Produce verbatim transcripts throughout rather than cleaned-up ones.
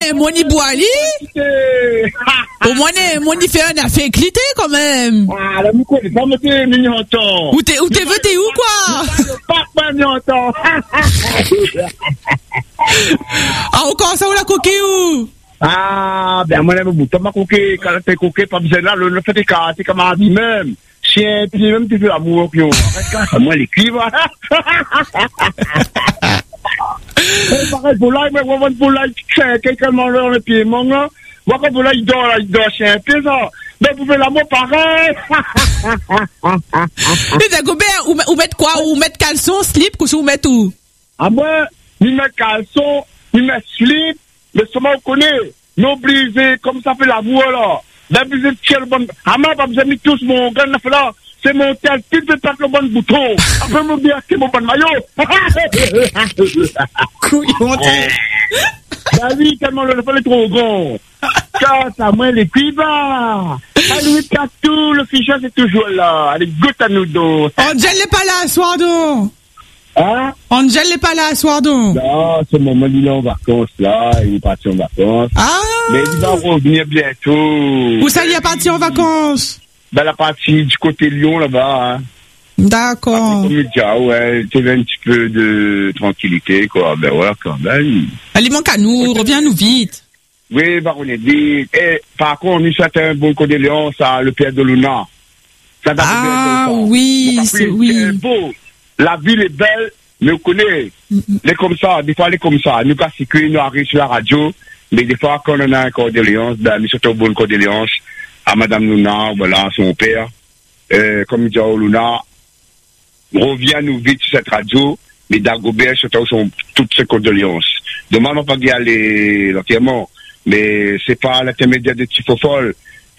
est Moni Boali. Au moins, Moni fait un affaire éclité quand même. Ah, la mouko, ça me fait mignon temps. Où t'es, où t'es, t'es où, quoi? Pas mignon temps. Ah, encore ça, ou la coquille où? Ah, ben, moi, j'aime beaucoup. Ma coquille, quand t'es coquille, pas besoin là, le fait de c'est comme un dit même. Chien, puis même, tu fais l'amour, puis on arrête, moi, les cuivres. Pareil, pour là, mais on va pour là, quelqu'un mange dans le pied, mon gars. Moi, quand pour là, il dort, il dort chez un pied, ça. Mais vous faites l'amour pareil. Mais Dagobert, ou mettre quoi? Ou mettre caleçon, slip, ou mettre où? Ah, moi, ni mettre caleçon, ni mettre slip, mais seulement on connaît. Non, brisé, comme ça fait l'amour, là. Là, vous êtes quel bon. Ah, moi, vous avez mis tous mon gars, là. C'est mon tel, tu peux pas le bon bouton. Après, me dire, c'est mon bon maillot. Couillon, bah oui, tellement le fallait trop grand. Ça, ça, moi, les cuivres. Ah, Louis Catou, le fichier, c'est toujours là. Allez, goûte à nous dos. Angel n'est pas là, soir d'eau. Hein? Angel n'est pas là, soir d'eau. Non, c'est mon moment, il est en vacances, là. Il est parti en vacances. Ah. Mais il va revenir bientôt. Où ça, il est parti en vacances? Dans la partie du côté Lyon, là-bas, hein. D'accord. Comme déjà, ouais, tu veux un petit peu de tranquillité, quoi. Ben voilà, quand même. Allez, manque à nous, reviens-nous vite. Oui, bah, on est dit. Et, par contre, nous souhaitons un bon condoléance à le père de Luna. Ça ah, oui, bon, c'est, oui. C'est beau. La ville est belle, mais on connaît. Mm-hmm. Les comme ça, des fois, les comme ça. Nous, quand c'est que nous arrivons sur la radio, mais des fois, quand on a un condoléance, ben, nous souhaitons une bonne condoléance à Madame Luna, voilà, à son père. Euh, comme dit Luna, reviens-nous vite sur cette radio, mais Dagobert, c'est toutes ses condoléances. Demain, on va pas y aller l'entièrement, mais c'est pas l'intermédiaire de Tifofol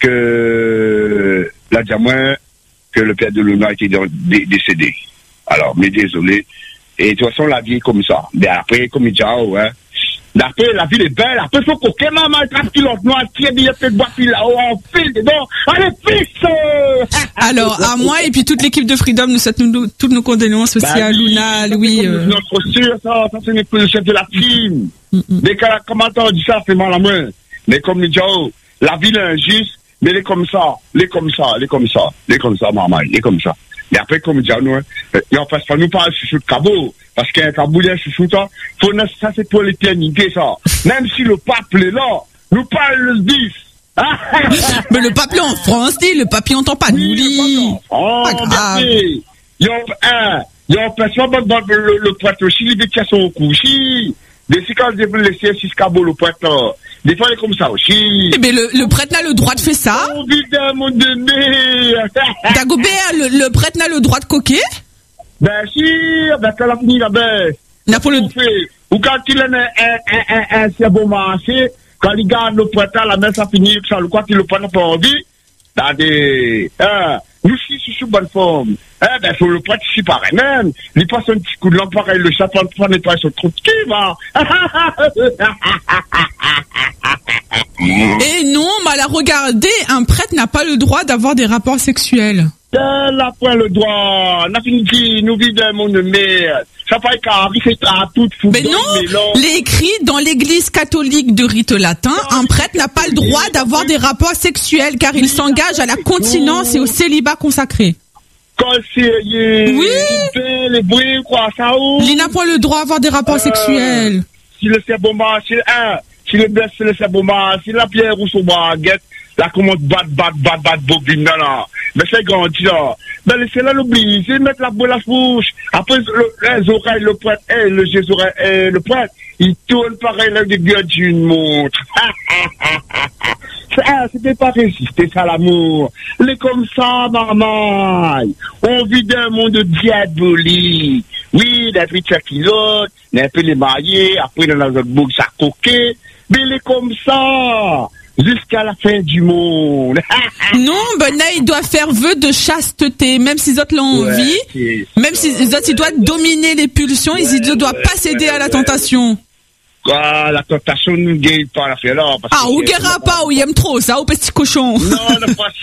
que la diamant, que le père de Luna a été dé- décédé. Alors, mais désolé. Et de toute façon, la vie est comme ça. Mais après, comme il dit, ouais. Après, la ville est belle. Après, il faut qu'on ait maman trappe l'autre noir, qui est bien fait de boire là-haut, en fil dedans. Allez, fils! Alors, à moi et puis toute l'équipe de Freedom, nous souhaitons nous, toutes nos condoléances aussi bah, à Luna, Louis. Euh... Notre sûr, ça, ça, ce n'est plus le chef de la team. Mm-hmm. Dès que la commentaire dit ça, fait mal à moi. Mais comme il dit, oh, la ville est injuste, mais elle est comme ça, elle est comme ça, elle est comme ça, elle est comme ça, maman, elle est comme ça. Et après, comme il dit, nous, il en fait pas nous parler sur le cabot. Parce qu'un caboulet chouchou, ça, ça c'est pour l'éternité, ça. Même si le pape est là, nous parle le dix. Mais le pape est en France, dit, le pape, il entend pas nous, dit. Oh, pas grave. Il y a un, il y a un personne dans le, le prêtre aussi, il y a son cou, si. Des si quand je veux laisser six cabots, le prêtre, là. Des fois, il est comme ça aussi. Eh ben, le, le prêtre n'a le droit de faire ça. Oh, putain, mon donné. Dagobert, le, le prêtre n'a le droit de coquer? Ben, si, ben, quand la fini la baisse. N'a pas le... Ou quand il a un, un, un, un, un bon marché, quand il garde le prêtre, la messe a fini, ça, le quoi, il le prend pas envie. Attendez, hein, nous, si, si, sous bonne forme. Hein, ben, faut le prêtre, si, pareil, même. Il passe un petit coup de lampe, pareil, le chat, pour nettoyer son trou de cul, va. Et non, mais là, regardez, un prêtre n'a pas le droit d'avoir des rapports sexuels. Elle n'a pas le droit. On a fini de nous vivre dans un monde de merde. Ça fait qu'arriver à toute foule. Mais non, l'écrit dans l'église catholique de rite latin, un prêtre n'a pas le droit d'avoir des rapports sexuels car il s'engage à la continence et au célibat consacré. Oui. Les bruits, quoi, ça ou? Il n'a pas le droit d'avoir des rapports euh, sexuels. Si le c'est bon, si le un, si le blesse, si le c'est bon, si la pierre ou son baguette, la commande bat, bat, bat, bat, bobine, là. Mais c'est grandi, là. Mais laissez-la l'oublier, c'est mettre la boule à la bouche. Après, le, les oreilles, le prêtre, et le Jésus, et le prêtre, il tourne pareil, là, des gueules d'une montre. Ah, c'était pas résister, ça, l'amour. Les comme ça, maman. On vit dans un monde diabolique. Oui, des petits kilotes, un peu les mariés, après, dans notre boucle, ça coquet. Mais les comme ça. Jusqu'à la fin du monde. Non, ben là, il doit faire vœu de chasteté, même si les autres l'ont ouais, envie, même si les autres, ils doivent dominer les pulsions, ouais, ils ne doivent ouais, pas céder ouais, à la tentation. ah, la tentation ne guérit pas la faire là. Ah, ou guérira pas, ou il aime trop ça, ou petit cochon. Non, non, pas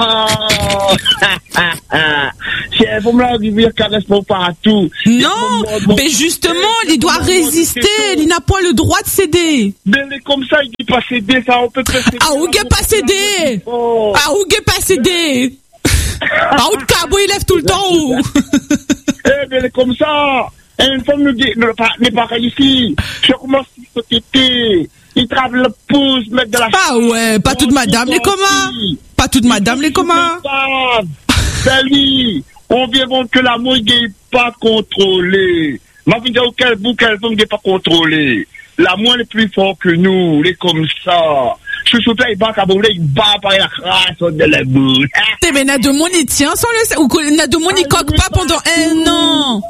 ça. C'est, faut me la dire, caresse pas partout. Non, mais justement, il doit résister, il n'a pas le droit de céder. Mais il est comme ça, il dit pas céder, ça, on peut pas céder. Ah, ou gué pas céder. Ah, ou gué pas céder. Ah, ou de cabo, il lève tout le temps, ou. Eh, mais il est comme ça. Et une femme ne dit, n'est pas réussi. Je commence à société. Il travaille le pouce, mettre de la. Ah ouais, pas toute madame les communs. Pas toute madame les communs. Salut. On vient voir que l'amour n'est pas contrôlé. Ma vie, auquel bout, quelle femme n'est pas contrôlée. L'amour est plus fort que nous. Il est comme ça. Je suis là, il bat à bouler, il bat par la crasse de la boule. Mais Nadomon, il tient sans le. Ou Nadomon, il coque pas pendant un an.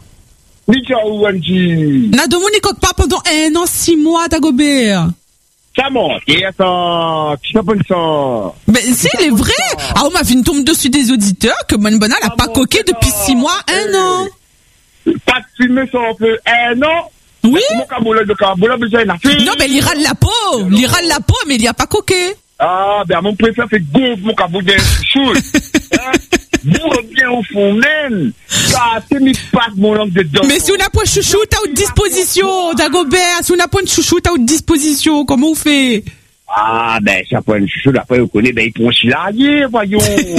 Nadomon, il coque pas pendant un an, six mois, Dagobert. Ça monte, et attends, qui s'appelle ça? Mais si, il est vrai. Ah, on m'a fait une tombe dessus des auditeurs que Bonbonna n'a pas coqué depuis six mois, un an. Pas de fumer, ça on peut un an? Oui. Non, mais il râle la peau. Il râle la peau, mais il n'y a pas coqué. Ah, ben, mon préféré fait gonfle, mon cabot de chou. Vous bien au fond, même. Ça, c'est mis pas mon langue dedans. Mais si on n'a pas de chouchou, t'as haute disposition, Dagobert. Si on n'a pas de chouchou, t'as haute disposition. Comment on fait? Ah, ben, si on n'a pas de chouchou, d'après, on connaît, ben, ils pourront chilailler, voyons.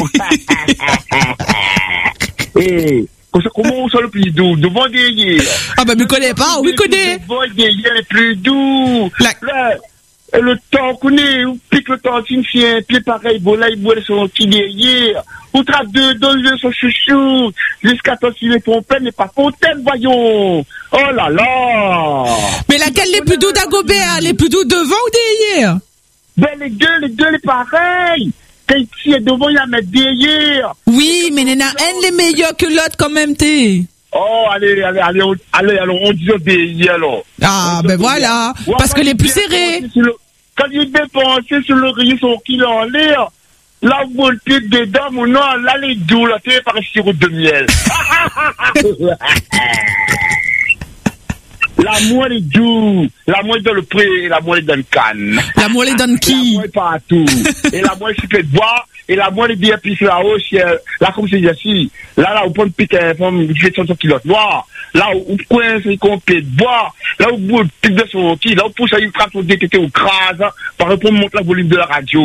Eh. Comment on sort le plus doux? Devant des. Ah, ben, mais connaît pas, oui, connaît. Devant des le plus doux. La... Le temps qu'on est, on pique le temps, c'est une fille, un pied pareil, bon là, il boit son petit derrière. On trappe deux, deux, son chouchou, jusqu'à temps s'il est fontaine, n'est pas fontaine, voyons. Oh là là. Mais laquelle les plus doux d'Agobert? Les plus doux devant ou derrière? Ben, les deux, les deux, les pareils. Quand il est devant, il y a mettre derrière. Oui, mais il y en a un les meilleurs que l'autre quand même, t'es. Oh, allez, allez, allez, allez, alors, on dit derrière, alors. Ah, ben voilà. Parce que les plus serrés. Quand il dépensait sur le riz, son qu'il en l'air, là, où le pied dedans, mon nom, là, les doux, là, t'es par sirop de miel. La moelle est doux, la moelle dans le pré, la moelle est dans le canne. La moelle est dans le qui? La moelle partout. Et la moelle, c'est fait de bois, et la moelle est bien pissée là-haut, là, comme c'est ici. Là, là, où on pique, on fait cent kilos de bois. Là, où on coince, on pied de bois. Là, où on pique de son qui. Là, où on pousse, il frappe son D T T au crase, par rapport à monter le volume de la radio.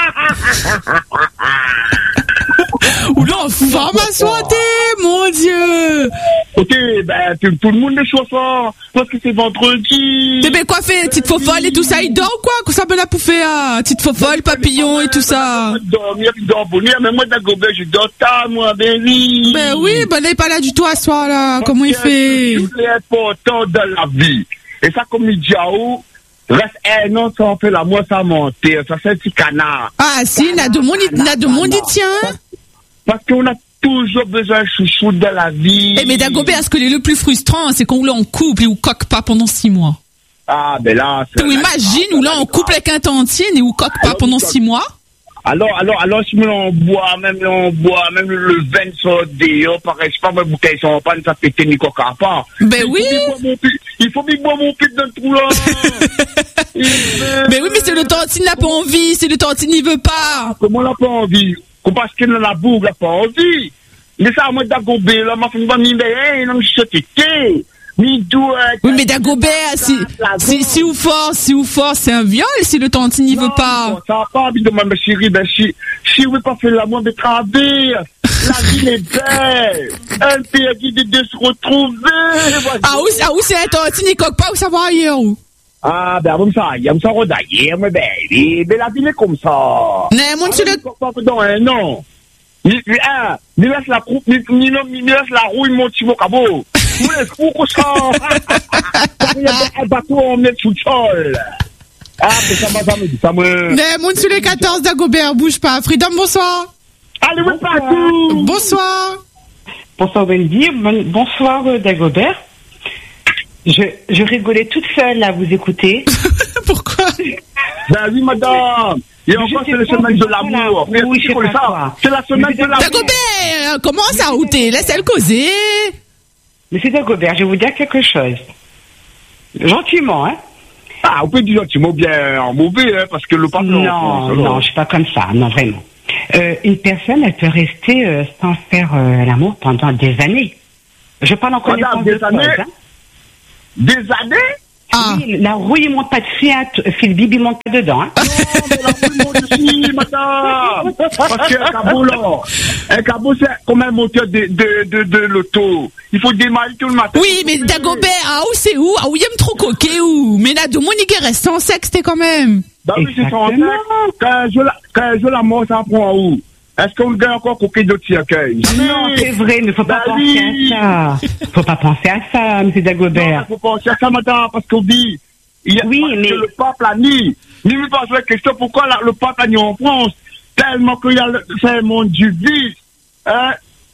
Ou l'enfant m'a soigné, mon Dieu. Ok, ben, tout, tout le monde est chaud ça, parce que c'est vendredi. T'es bien coiffé, petite fofolle et tout ça, il dort ou quoi? Que ça me l'a pouffé, ah, petite fofolle, papillon et tout ça. Dormir, puis dormir, bonheur, mais moi, Dagobert, je dors tard, moi, ben oui. Ben oui, ben là, il est pas là du tout à soir, là, comment il fait? C'est important dans la vie. Et ça, comme il dit à où, reste un an sans faire la moi, ça monte, ça c'est un petit canard. Ah, si, il y a de monde, il y a de monde, il tient. Parce qu'on a toujours besoin de chouchou dans la vie. Eh, mais Dagobert, ce que le plus frustrant, c'est qu'on l'a en couple et on coque pas pendant six mois. Ah, ben là, c'est. Tu imagines, ou là, on couple avec un tantine et on coque pas pendant six mois? Alors, alors, alors, si on boit, même on boit, même le vin sort dehors, pareil, c'est pas ma bouteille, ça va pas, ça péter ni coca pas. Ben oui. Il faut bien boire mon pute dans le trou là. Mais oui, mais c'est le tantine n'a pas envie, c'est le tantine il veut pas. Comment on n'a pas envie? Parce qu'il n'a la boue, il n'a pas envie. Mais ça, moi, Dagobert, là, ma femme va m'y mettre, non, je suis sauté. Oui, mais Dagobert, si, si, si ou fort, si ou fort, c'est un viol, si le tantine n'y veut pas. Ça va pas envie de ma chérie, ben, si, si vous ne pas faire l'amour de travers, la vie est belle. Un pays de, de se retrouver. Ah, où, ah, où c'est un tantine, il coque pas, où ça va ailleurs, où? Ah, ben, comme ça, il y a ça rodailler, mais baby, mais la vie est comme ça. Non, mon Dieu, le. Dans un an. Ni, ni, un, ni laisse la roue, ni, ni, ni laisse la roue, il monte sur mon cabot. Vous laisse fou, comme ça. Il y a un bateau, on met sous le sol. Ah, mais ça m'a jamais dit, ça me. Non, mon sur les quatorze, Dagobert, bouge pas. Freedom, bonsoir. Allez, oui, partout. Bonsoir. Bonsoir, Wendy. Bonsoir, Dagobert. Je, je rigolais toute seule à vous écouter. Pourquoi? Ben oui, madame. Et encore, c'est la semaine de l'amour. Oui, je sais pas. C'est la semaine de l'amour. Dagobert, comment ça, où t'es? Laisse-elle causer. Monsieur Dagobert, je vais vous dire quelque chose. Gentiment, hein. Ah, on peut dire gentiment bien en mauvais, hein, parce que le pape... Non, France, non, je suis pas comme ça, non, vraiment. Euh, une personne, elle peut rester euh, sans faire euh, l'amour pendant des années. Je parle en connaissance des de cause. années Hein. Des années Ah. Oui, la rouille, il monte pas de fiat, Phil Bibi monte pas dedans. Hein. Non, mais la rouille monte aussi, madame. Parce qu'un cabot, là, un cabot, c'est comme un moteur de, de, de, de l'auto. Il faut démarrer tout le matin. Oui, mais Dagobert, ah, où c'est où? Ah, où il aime trop coquet, où? Mais là, de Monique reste sans sexe, t'es quand même. Bah oui, c'est ça, en fait. Quand je la, quand je la mort, ça prend à où? Est-ce qu'on gagne encore coquet d'autres circuits? Non, c'est vrai, mais faut pas bah penser oui. à ça. Faut pas penser à ça, M. Dagobert. Il faut penser à ça, madame, parce qu'on dit, il y a Oui, parce mais- que le pape a ni, ni me pose la question pourquoi la, le pape a ni en France, tellement qu'il y a le, c'est un monde du vice, hein?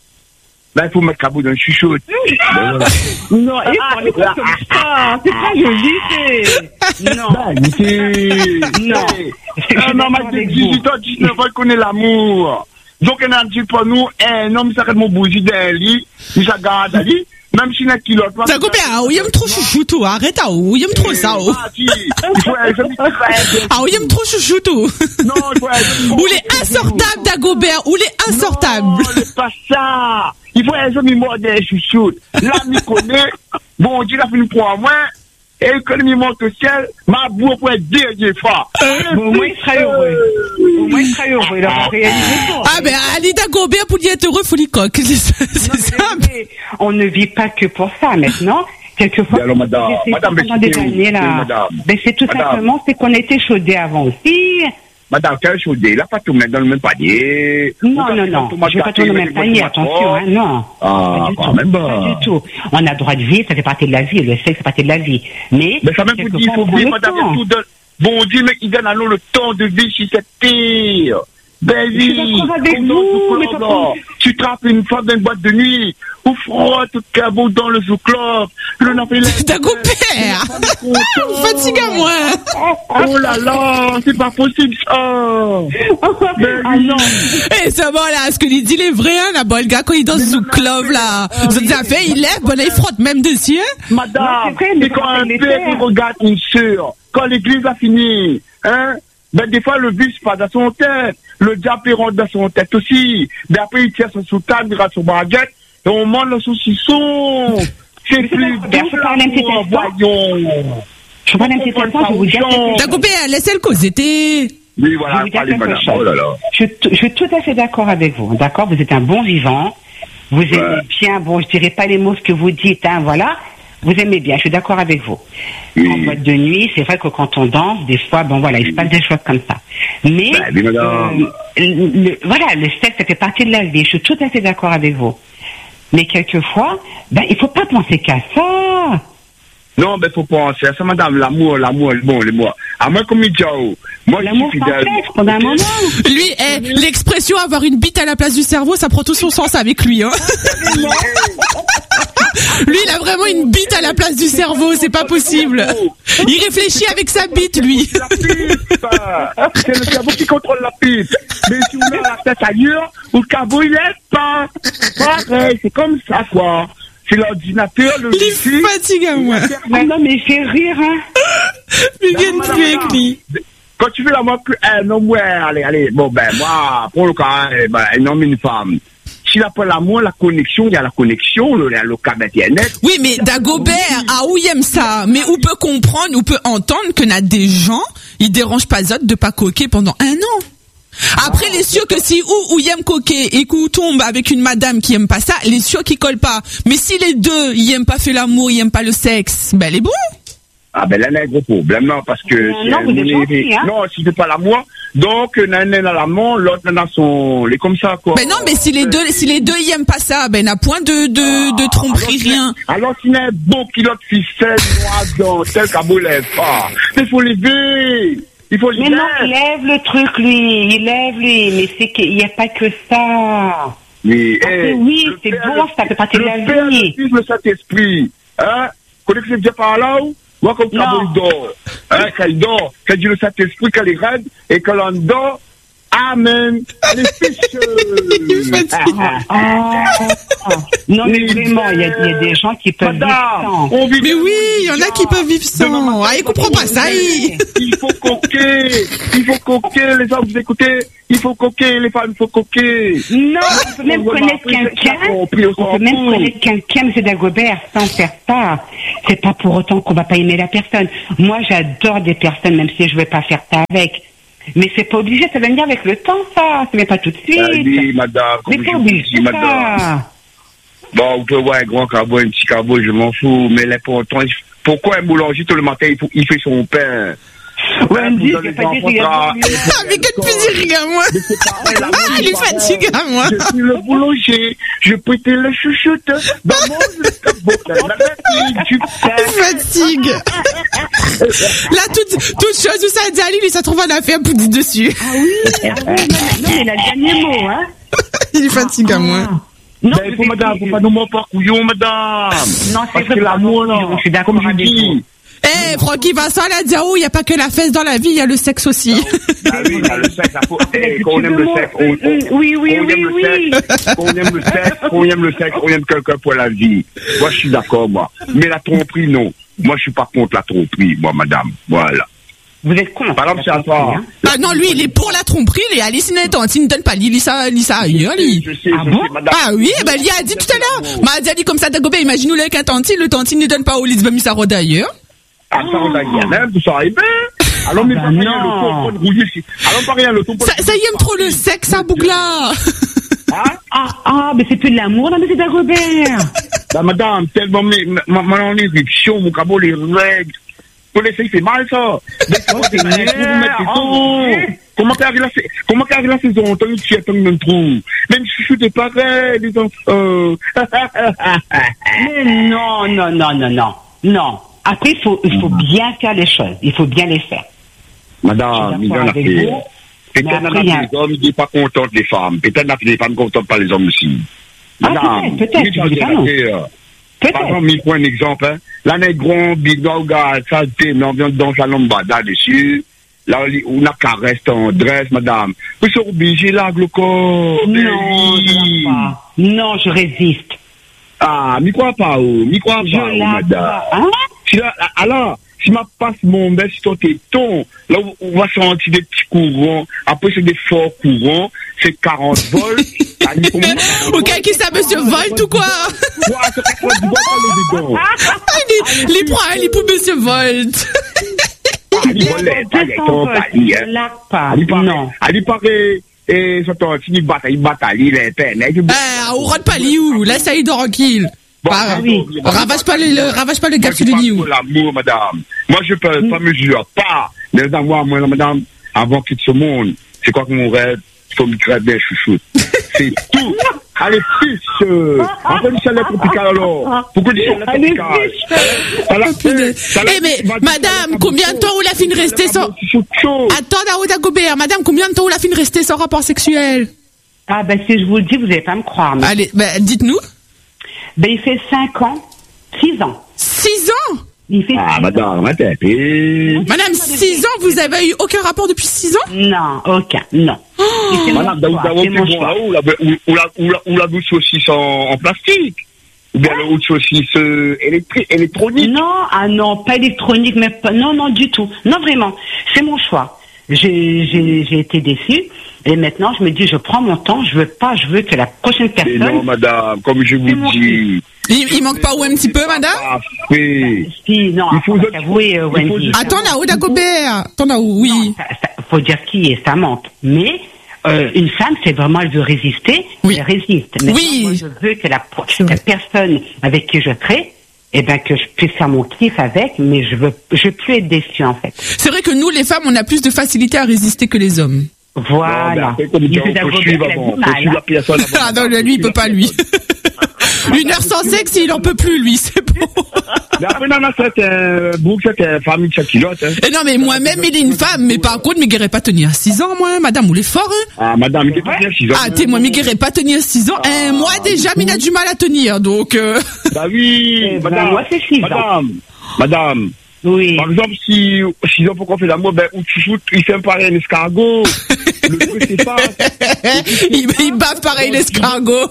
Ben, il faut mettre Cabot dans le chuchote. Ben, voilà. Non, il parle pas comme ça. C'est pas joli, c'est. Non. Ben, c'est... Non. Un homme de dix-huit ans, dix-neuf ans, il connaît l'amour. Donc, on a dit pour nous, un homme, ça fait mon bougie d'un lit, il s'en garde à lui, même s'il n'a qu'il a pas. Dagobert, ah, où il aime trop chouchou, tout. Arrête, ah, où il aime trop ça, oh. Il faut un joli frère. Ah, où il aime trop chouchou, tout. Non, il faut un joli Où il est insortable, Dagobert, où il est insortable. Non, c'est pas ça. Il faut un joli mot de chouchoute. Là, il connaît. Bon, Dieu l'a fait pour moi. Et quand il monte au ciel, ma boue pour être dernier fois. Au moins, il sera heureux. Au moins, il sera heureux. Il aura réalisé ça. Ah, ben, Ali Dagobert, pour y être heureux, faut l'y coque. C'est ça, Non, c'est mais ça. désolé, on ne vit pas que pour ça maintenant. Quelquefois, Mais alors, madame, c'est madame, pendant mais des c'était où? années là. Oui, madame. Ben, c'est tout Madame. simplement c'est qu'on était chaudés avant aussi. Madame, quel chaudé, il a pas tout mettre dans le même panier. Non, non, non. Je vais pas tourner le même panier, attention, hein, non. Ah, pas du quand tout. même pas. Pas du tout. On a le droit de vivre, ça fait partie de la vie. Le sexe fait partie de la vie. Mais, Mais ça même vous dit, il faut quelquefois, on vivre, prend madame, le temps. tout de... Bon Dieu, mais il donne à nous le temps de vie si c'est pire. Ben Je suis oui, d'accord avec comme dans vous, le mais club, ça là. prend- Tu trappes une femme dans une boîte de nuit, ou frotte tout cabot dans le zoo-club, le n'a fait les... Dagobert, fatigue-moi. Oh là là, c'est pas possible ça. Ben Ah oui. non. Eh, c'est bon, là, ce que il dit, il est vrai, hein, là, bon, le gars, quand il danse sous club, là. Vous avez fait, il lève, bon, là, il frotte même dessus, hein. Madame, Non, c'est vrai, mais et quand comment un il père était? qui regarde une sœur, quand l'église a fini, hein, ben des fois le vice passe dans son tête, le diable il rentre dans son tête aussi, ben après il tire son soutane, il rate son baguette, et on mange le saucisson. C'est plus Ben, faut parler un petit doux, instant. voyons. Je parle un petit instant, je vais vous dire quelque chose. Dagobert, laissez le causer, t'es. Oui, Je voilà, vais vous dire parlez, quelque madame. chose. Oh là là. Je, je suis tout à fait d'accord avec vous. D'accord, vous êtes un bon vivant. Vous aimez Ouais. bien. Bon, je dirais pas les mots que vous dites. Hein, voilà. Vous aimez bien. Je suis d'accord avec vous. Oui. En boîte de nuit, c'est vrai que quand on danse, des fois, bon voilà, il se passe des choses comme ça. Mais Ben oui, madame. euh, le, le- voilà, le sexe, ça fait partie de la vie. Je suis tout à fait d'accord avec vous. Mais quelquefois, ben il faut pas penser qu'à ça. Non, mais faut penser à ça, madame, l'amour, l'amour, le bon, le moi. À moi, comme il dit, oh, moi, je L'amour suis sans fidèle. sexe pendant un moment. Lui, eh, l'expression avoir une bite à la place du cerveau, ça prend tout son sens avec lui, hein. Lui, il a vraiment une bite à la place du cerveau, c'est pas possible. Il réfléchit avec sa bite, lui. La pipe. C'est le cerveau qui contrôle la pipe. Mais si on met la tête ailleurs, ou le cabot, il est pas. Pareil, c'est comme ça, quoi. C'est l'ordinateur, le Il wifi. fatigue à moi. Ah non, mais il fait rire, hein. Il vient de tuer avec lui. Quand tu veux la moi que un homme, ouais, allez, allez, bon, ben, moi, pour le cas, eh ben, un homme, une femme. S'il n'a pas l'amour, la connexion, il y a la connexion, le, le câble Internet. Oui, mais Dagobert, ah, où il aime ça. Mais où peut comprendre, où peut entendre que n'a des gens, ils dérangent pas d'autres de pas coquer pendant un an. Après, les sûr que si ou, ou il aime coquer et qu'on tombe avec une madame qui aime pas ça, les sûr qui collent pas. Mais si les deux, ils aiment pas faire l'amour, ils aiment pas le sexe, ben, elle est bon. Ah, ben, là, il y a un gros problème, non, parce que. Non, c'est non, un vous êtes monnaie- gentil, hein. Non, si c'est pas l'amour, donc, l'un est dans l'amour, l'autre dans son, les comme ça, quoi. Ben non, mais si les deux, si les deux, ils aiment pas ça, ben, n'a point de, de, de tromperie, rien. Alors, s'il y a un bon kilo de ficelle noir dans tel cabot lève pas. Mais il faut lever. Il faut Mais lever. non, il lève le truc, lui. Il lève, lui. Mais c'est qu'il n'y a pas que ça. Mais, Après, eh, oui, le c'est Père, bon, ça fait partie de la Le Père, le vie. Fils, le Saint-Esprit. Hein? Connais que c'est déjà par là ou? Moi, comme Non. cabot, il dort. Hein? Quand il dort, quand Dieu le Saint-Esprit, quand il est raide, et quand l'on dort, Amen. Les fiches. Ah, ah, ah. Non, mais vraiment, il y, a- il y a des gens qui peuvent vivre sans. On vit Mais oui, il y en a qui peuvent vivre sans. Ah, il comprend pas ça. Il... Il faut coquer. Il faut coquer. Les hommes, vous écoutez. Il faut coquer. Les femmes, il faut coquer. Non, on peut même connaître quelqu'un, on peut même connaître quelqu'un, M. Dagobert, sans faire ça. C'est pas pour autant qu'on va pas aimer la personne. Moi, j'adore des personnes, même si je vais pas faire ça avec. Mais c'est pas obligé, ça va venir avec le temps, ça. C'est même pas tout de suite. Oui, madame. Mais Comme pas je vous obligé, dis, madame. ça. Bon, on peut voir un grand cabot, un petit cabot, je m'en fous. Mais l'important, il- pourquoi un boulanger, tout le matin, il, faut, il fait son pain? Wendy, Vous c'est avez pas des dire qu'il y a enfants, des- Ah, mais quel plaisir, regarde-moi. Mais c'est pareil, la Ah, il est fatigué, moi. Je suis le boulanger, je pétais le chouchoute dans mon cabot, la fatigue du pain. Il fatigue. Là, toute, toute chose où ça dit à lui, lui, ça trouve un affaire pour dire dessus. Ah oui, ah oui, non, non, mais il a le dernier mot, hein. Il est fatigué, moi. Non, Ben, il faut, madame, faut pas nous mentir par couillon, madame. Non, c'est Parce vrai, que l'amour, là, je suis d'accord comme je avec dis, vous. Eh, Francky Vincent, elle a dit, oh, il n'y a pas que la fesse dans la vie, il y a le sexe aussi. ah oui, il y a le sexe, il faut, eh, quand on aime le sexe, on, on, Oui, oui, on oui, aime le oui. sexe, on aime le sexe, on aime le sexe, on aime quelqu'un pour la vie. Moi, je suis d'accord, moi. Mais la tromperie, non. Moi, je suis pas contre la tromperie, moi, madame. Voilà. Vous êtes con. Par exemple, c'est à toi. Hein. Ah non, lui, il est pour la tromperie, il est allé signer tantine, ne donne pas, il lit ça, lit ça ailleurs, lui. Je sais, Ah je bon sais, madame. Ah oui, eh ben, il a dit tout à l'heure. M'a dit comme ça, Dagobert, imagine-nous là qu'un tantine, le tantine ne donne pas au Lisbeth Missaro d'ailleurs. Ah, ça, on a rien, tout ça, eh ben. Alors, mais Ah, pas bah rien, non. le ton, pour rouiller ici. Alors, pas rien, le ton, pour Ça, ça y aime trop le sexe, ça, Bougla. Hein? Ah, ah, mais c'est plus de l'amour, là, mais c'est Dagobert. Bah, madame, tellement, mais, ma, ma, mon éruption, mon cabot, les règles. Pour laisser, il fait mal, ça. Mais comment c'est mal, vous mettez tout. Comment t'as arrivé la, sa- comment t'as arrivé la saison, t'as une fille, t'as une trou. Même si je suis pareil, les enfants. Mais non, non, non, non, non. Non. Après, il faut, il faut bien faire les choses. Il faut bien les faire. Madame, Je suis il y en d'accord a avec fait. vous. Peut-être Mais qu'il y en après, a il y a- des hommes qui sont pas contents des femmes. Peut-être qu'il y en a des femmes contentes pas les hommes aussi. Ah, Madame, peut-être, peut-être, oui, tu je veux dis dire pas la non. paix, euh, Par Peut-être. exemple, il prend un exemple, hein. Là, on est grand, big dog, ça, t'es, mais on vient dans sa lambada dessus. Là, on a caresse, tendresse, madame. Vous êtes obligé, là, le corps. Non, je l'aime pas. Non, je résiste. Ah, m'y crois pas, oh, m'y crois Je pas, oh, l'aime madame. pas. Hein? Si là, alors, si ma passe mon bain sur ton téton, là, on va sentir des petits courants. Après, c'est des forts courants. C'est quarante volts. Ou quelqu'un qui ça, monsieur Volt ou quoi? Ouais, c'est quatre-vingt-dix volts, pas les dedans. Ah, les, les points, les pour monsieur Volt. Ah, il volait, pas les temps, pas les, hein. Je l'aime pas. Ali paraît, Non. Ali paraît, et ça t'en fini bataille, bataille, il est peine. Eh, on rentre pas Liu, laisse-le tranquille. Bon, Bah, oui. ravage pas le, le- ravage pas le gars Moi, je de parle Liu. pour l'amour, madame. Moi, je peux pas mesure pas. Mais d'amour, moi, madame, avant qu'il ce monde, c'est quoi que mon rêve? Il faut me créer bien chouchoute. C'est tout. Allez, fils, euh, après, du chalet tropical, alors. Pourquoi du chalet Allez, tropical? fils. Ça l'a Eh, fait, ça l'a mais, fait, va- madame, combien de temps vous la fin de rester sans... Chaud, chaud. Attends, Daouda Gobert, madame, combien de temps vous la fin de rester sans rapport sexuel? Ah, ben, si je vous le dis, vous n'allez pas me croire. Mais... Allez, ben, dites-nous. Ben, il fait cinq ans, six ans. Six ans? Il fait Ah, six madame, attends, puis... Madame, six ans, vous avez eu aucun rapport depuis six ans? Non, aucun, non. Et c'est mon Madame, choix, Daoud, c'est mon choix. ou la, ou, ou la, ou la, ou la douce saucisse en, en plastique. Ou bien le haut saucisse euh, électrique, électronique. Non, ah non, pas électronique, mais pas, non, non, du tout. Non, vraiment, c'est mon choix. J'ai, j'ai, j'ai été déçue. Et maintenant, je me dis, je prends mon temps, je veux pas, je veux que la prochaine Et personne... non, madame, comme je C'est vous mon dis. Il, il manque pas où un petit peu, madame? Parfait. Si, non, Il faut faut juste- t'avouer, euh, il faut Wendy. juste- Attends, Daouda Gobert. Attends, Daou, oui. Non, ça, ça, faut dire ce qui est, ça manque. Mais euh, une femme, c'est vraiment, elle veut résister, Oui. elle résiste. Maintenant, Oui. moi, je veux que la, C'est vrai. la personne avec qui je serai, eh ben, que je puisse faire mon kiff avec, mais je veux, je veux plus être déçue, en fait. C'est vrai que nous, les femmes, on a plus de facilité à résister que les hommes. Voilà. Bon, ben, comme Il dit, faut on d'abord peut suivre dire avant, qu'elle on a peut du suivre la mal, hein. personne avant. Ah non, lui, il peut pas, lui. Une heure sans sexe, il en peut plus, lui, c'est bon. Mais après, non, non, c'est un bouc, c'est une famille de chakilote, hein. Et non, mais moi-même, il est une femme, mais par contre, je ne pas tenir six ans, moi, madame, vous les fort, hein. Ah, madame, il était bien six ans. Ah, t'es, moi, je pas tenir six ans. Eh, moi, déjà, il a du mal à tenir, donc, euh... Bah oui, Eh ben, madame. moi, c'est six ans. Madame, madame. Oui. Par exemple, si six ans, pourquoi on fait l'amour, ben, ou tu foutes, il fait un pareil un escargot. Le truc, c'est ça. Il, il bave pareil l'escargot.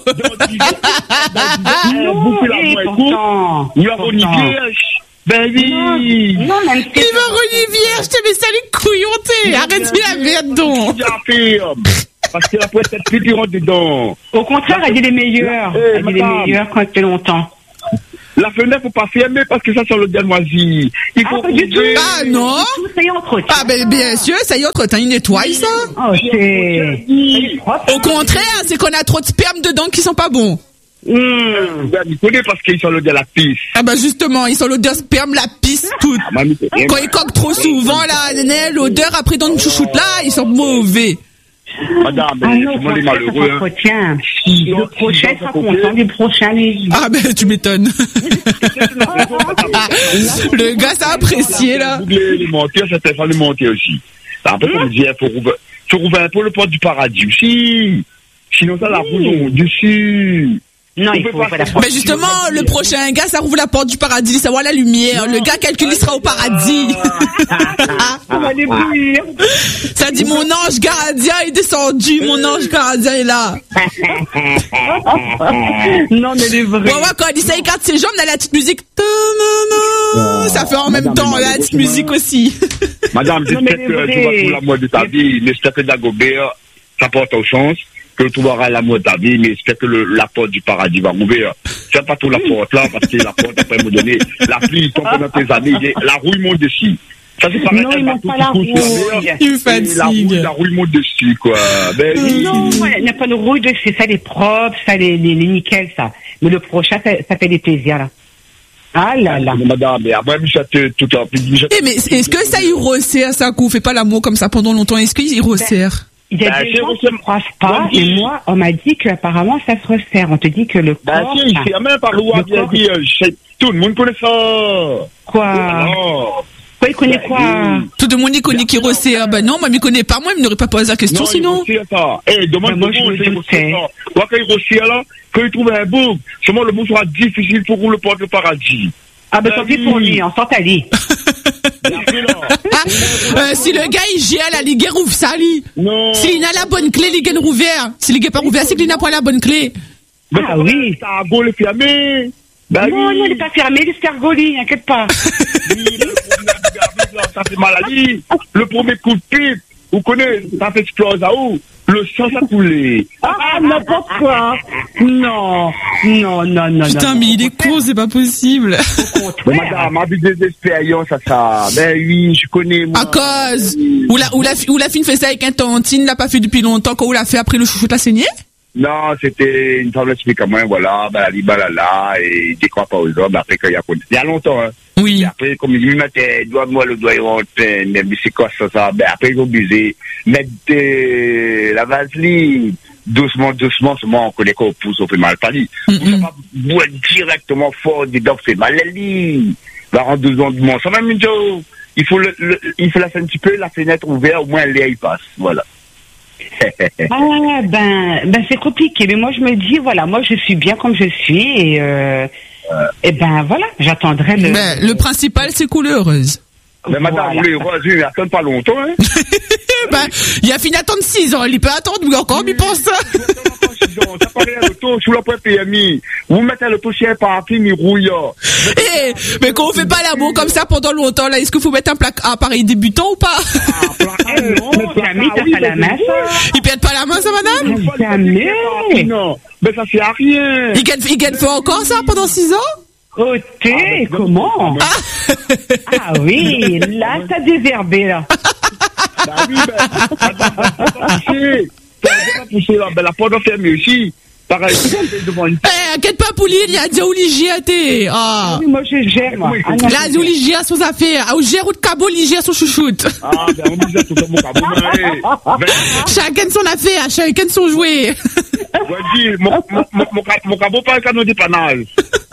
Vous faites la moelle courte. Ou la renifère. Ben oui. Non, même il va renifère, je te mets ça les couillons, arrête la merde donc. Parce que la poète est plus durante dedans. Au contraire, elle dit les meilleurs. Elle dit les meilleurs quand il fait longtemps. La fenêtre, faut pas fermer parce que ça, c'est le dianoisie. Il faut ah, pas du tout. Ah, non. Ça y est, entretien. Ah, ben, bien sûr, ça y est, entretien, il nettoie, ça. Oh, c'est... Au contraire, c'est qu'on a trop de sperme dedans qui sont pas bons. Mmh. Ben, il connaît parce qu'ils sont l'odeur de la pisse. Ah, ben, justement, ils sont l'odeur sperme, la pisse, tout. Quand ils coquent trop souvent, là, l'odeur après dans une chouchoute, là, ils sont mauvais. Madame, ah non, tout le monde est malheureux. Hein. Le prochain sera content du prochain. Les... Ah ben tu m'étonnes. Le gars s'est apprécié là. Les mentir, c'était pas le mentir aussi. Un peu comme dire, faut rouvrir, faut rouvrir un peu le porte du paradis aussi. Sinon ça la roule dessus. Non, il faut pas la Mais justement, le prochain gars, ça rouvre la porte du paradis, ça voit la lumière. Non. Le gars calcule, il sera au paradis. On va débrouiller. Ça dit, mon ange gardien est descendu, mon ange gardien est là. Non, mais les vrais. Ouais, ouais, quand il dit ça, il écarte ses jambes, là, la petite musique. Ça fait en même temps, la petite musique aussi. Madame, j'espère que tu vas trouver l'amour de ta vie, mais j'espère que Dagobert, ça porte aux chances. Que tu trouveras l'amour de ta vie, mais j'espère que le, la porte du paradis va rouvrir. C'est pas tout la porte là, parce que la porte, après me donner, la pluie tombe pendant tes années, la rouille monte dessus. Ça, c'est pareil, non, il monte pas la rouille. Il fatigue. La rouille, la rouille monte dessus, quoi. Ben, non, il n'y a pas de rouille dessus, ça, les propres, ça, les, les, les nickel, ça. Mais le prochain, ça, ça fait des plaisirs, là. Ah là là. Madame, mais après, Michel, tout à Eh, mais est-ce que ça, il resserre, ça, qu'on fait pas l'amour comme ça pendant longtemps? Est-ce qu'il resserre? Il y a bah, des gens qui ne croient pas, et moi, on m'a dit qu'apparemment, ça se resserre. On te dit que le bah, corps... Bah si, c'est même par où bien dit, tout le monde connaît ça. Quoi? Alors, quoi, il connaît bah, quoi? Tout le monde, il connaît qui resserre. Ben non, moi, il ne connaît pas, moi, il n'aurait pas posé la question, non, sinon. Il ça. Eh, demande moi, je me doutais. Quand il resserre, là, quand il trouve un bouc, seulement le bouc sera difficile pour vous le porte le paradis. Ah ben, tant pis pour lui, on s'en t'allie. Euh, si le gars il gère la ligue rouvre ça lui. Non. S'il a la bonne clé, ligue rouvert. Si ligue pas rouvert, c'est qu'il n'a pas la bonne clé. Mais ah oui. Ça a beau le fermer. Bah non, oui. Non, il n'est pas fermé, il est fergoli, n'inquiète pas. Oui, le premier, ça fait maladie. Le premier coup de pipe, vous connaissez, ça fait explose à où? Le sang a coulé. Ah, n'importe quoi. Non, non, non, non. Putain, non, mais il est con, c'est pas possible. Mais madame, ma vie des expériences à ça. Ben oui, je connais, moi. À cause. Ou la, ou la, ou la fille fait ça avec un tantine, l'a pas fait depuis longtemps, quand on l'a fait après le chouchou l'a saigné? Non, c'était une femme explique à moi, voilà, ben, elle balala, et il décroît pas aux hommes, après qu'il y a, il y a longtemps, hein. Oui. Et après, comme il dit, mettait, doigt moi le doigt, il rentre, mais c'est quoi ça, ça, ben, après, ils ont abusé, mettre de la vaseline, doucement, doucement, seulement, on connaît qu'on pousse, on fait mal, pas dit. Mm-hmm. On ne pas boire directement fort, dedans, c'est mal, elle dit. Va rendre deux ans du monde. Ça même une chose. Il faut le, le, il faut laisser un petit peu la fenêtre ouverte, au moins l'air y passe. Voilà. Ah, ben, ben, c'est compliqué. Mais moi, je me dis, voilà, moi, je suis bien comme je suis et, euh, euh, et ben, voilà, j'attendrai le. Ben, le principal, c'est qu'on est heureuse. Mais voilà. Madame, vous l'êtes heureuse, il attend pas longtemps, hein. Ben, il a fini d'attendre six ans, il peut attendre, mais encore, il pense ça. Ça paraît à l'auto, sous la pointe P M I. Vous mettez l'auto chez un parking, il rouille. Eh, mais quand on fait pas l'amour comme ça pendant longtemps, là, est-ce qu'il faut mettre un plaque, un appareil débutant ou pas? Ah, plaque, non. Mais P M I, t'as pas la main, ça. Il pète pas la main, ça, madame? Jamais. Non. Mais ça, c'est à rien. Il gagne, il gagne fait encore ça pendant six ans? Oh, t'es, ah, comment? Ah. Ah oui, là, t'as désherbé, là. Bah oui, ben, t'as poussé là, ben la porte est fermée aussi. Pareil, devant une. Eh, inquiète pas, Pouline, il y a déjà Ouligia, t'es. Ah. Oui, moi, je gère, moi. Là, Ouligia, son affaire. Ah, ou gère ou de cabot, il gère son chouchoute. Ah, ben, on dit ça, tout comme mon cabot, mais. Chacun son affaire, chacun son jouet. Vas-y, mon, mon, mon, mon cabot, pas un canon dépannage.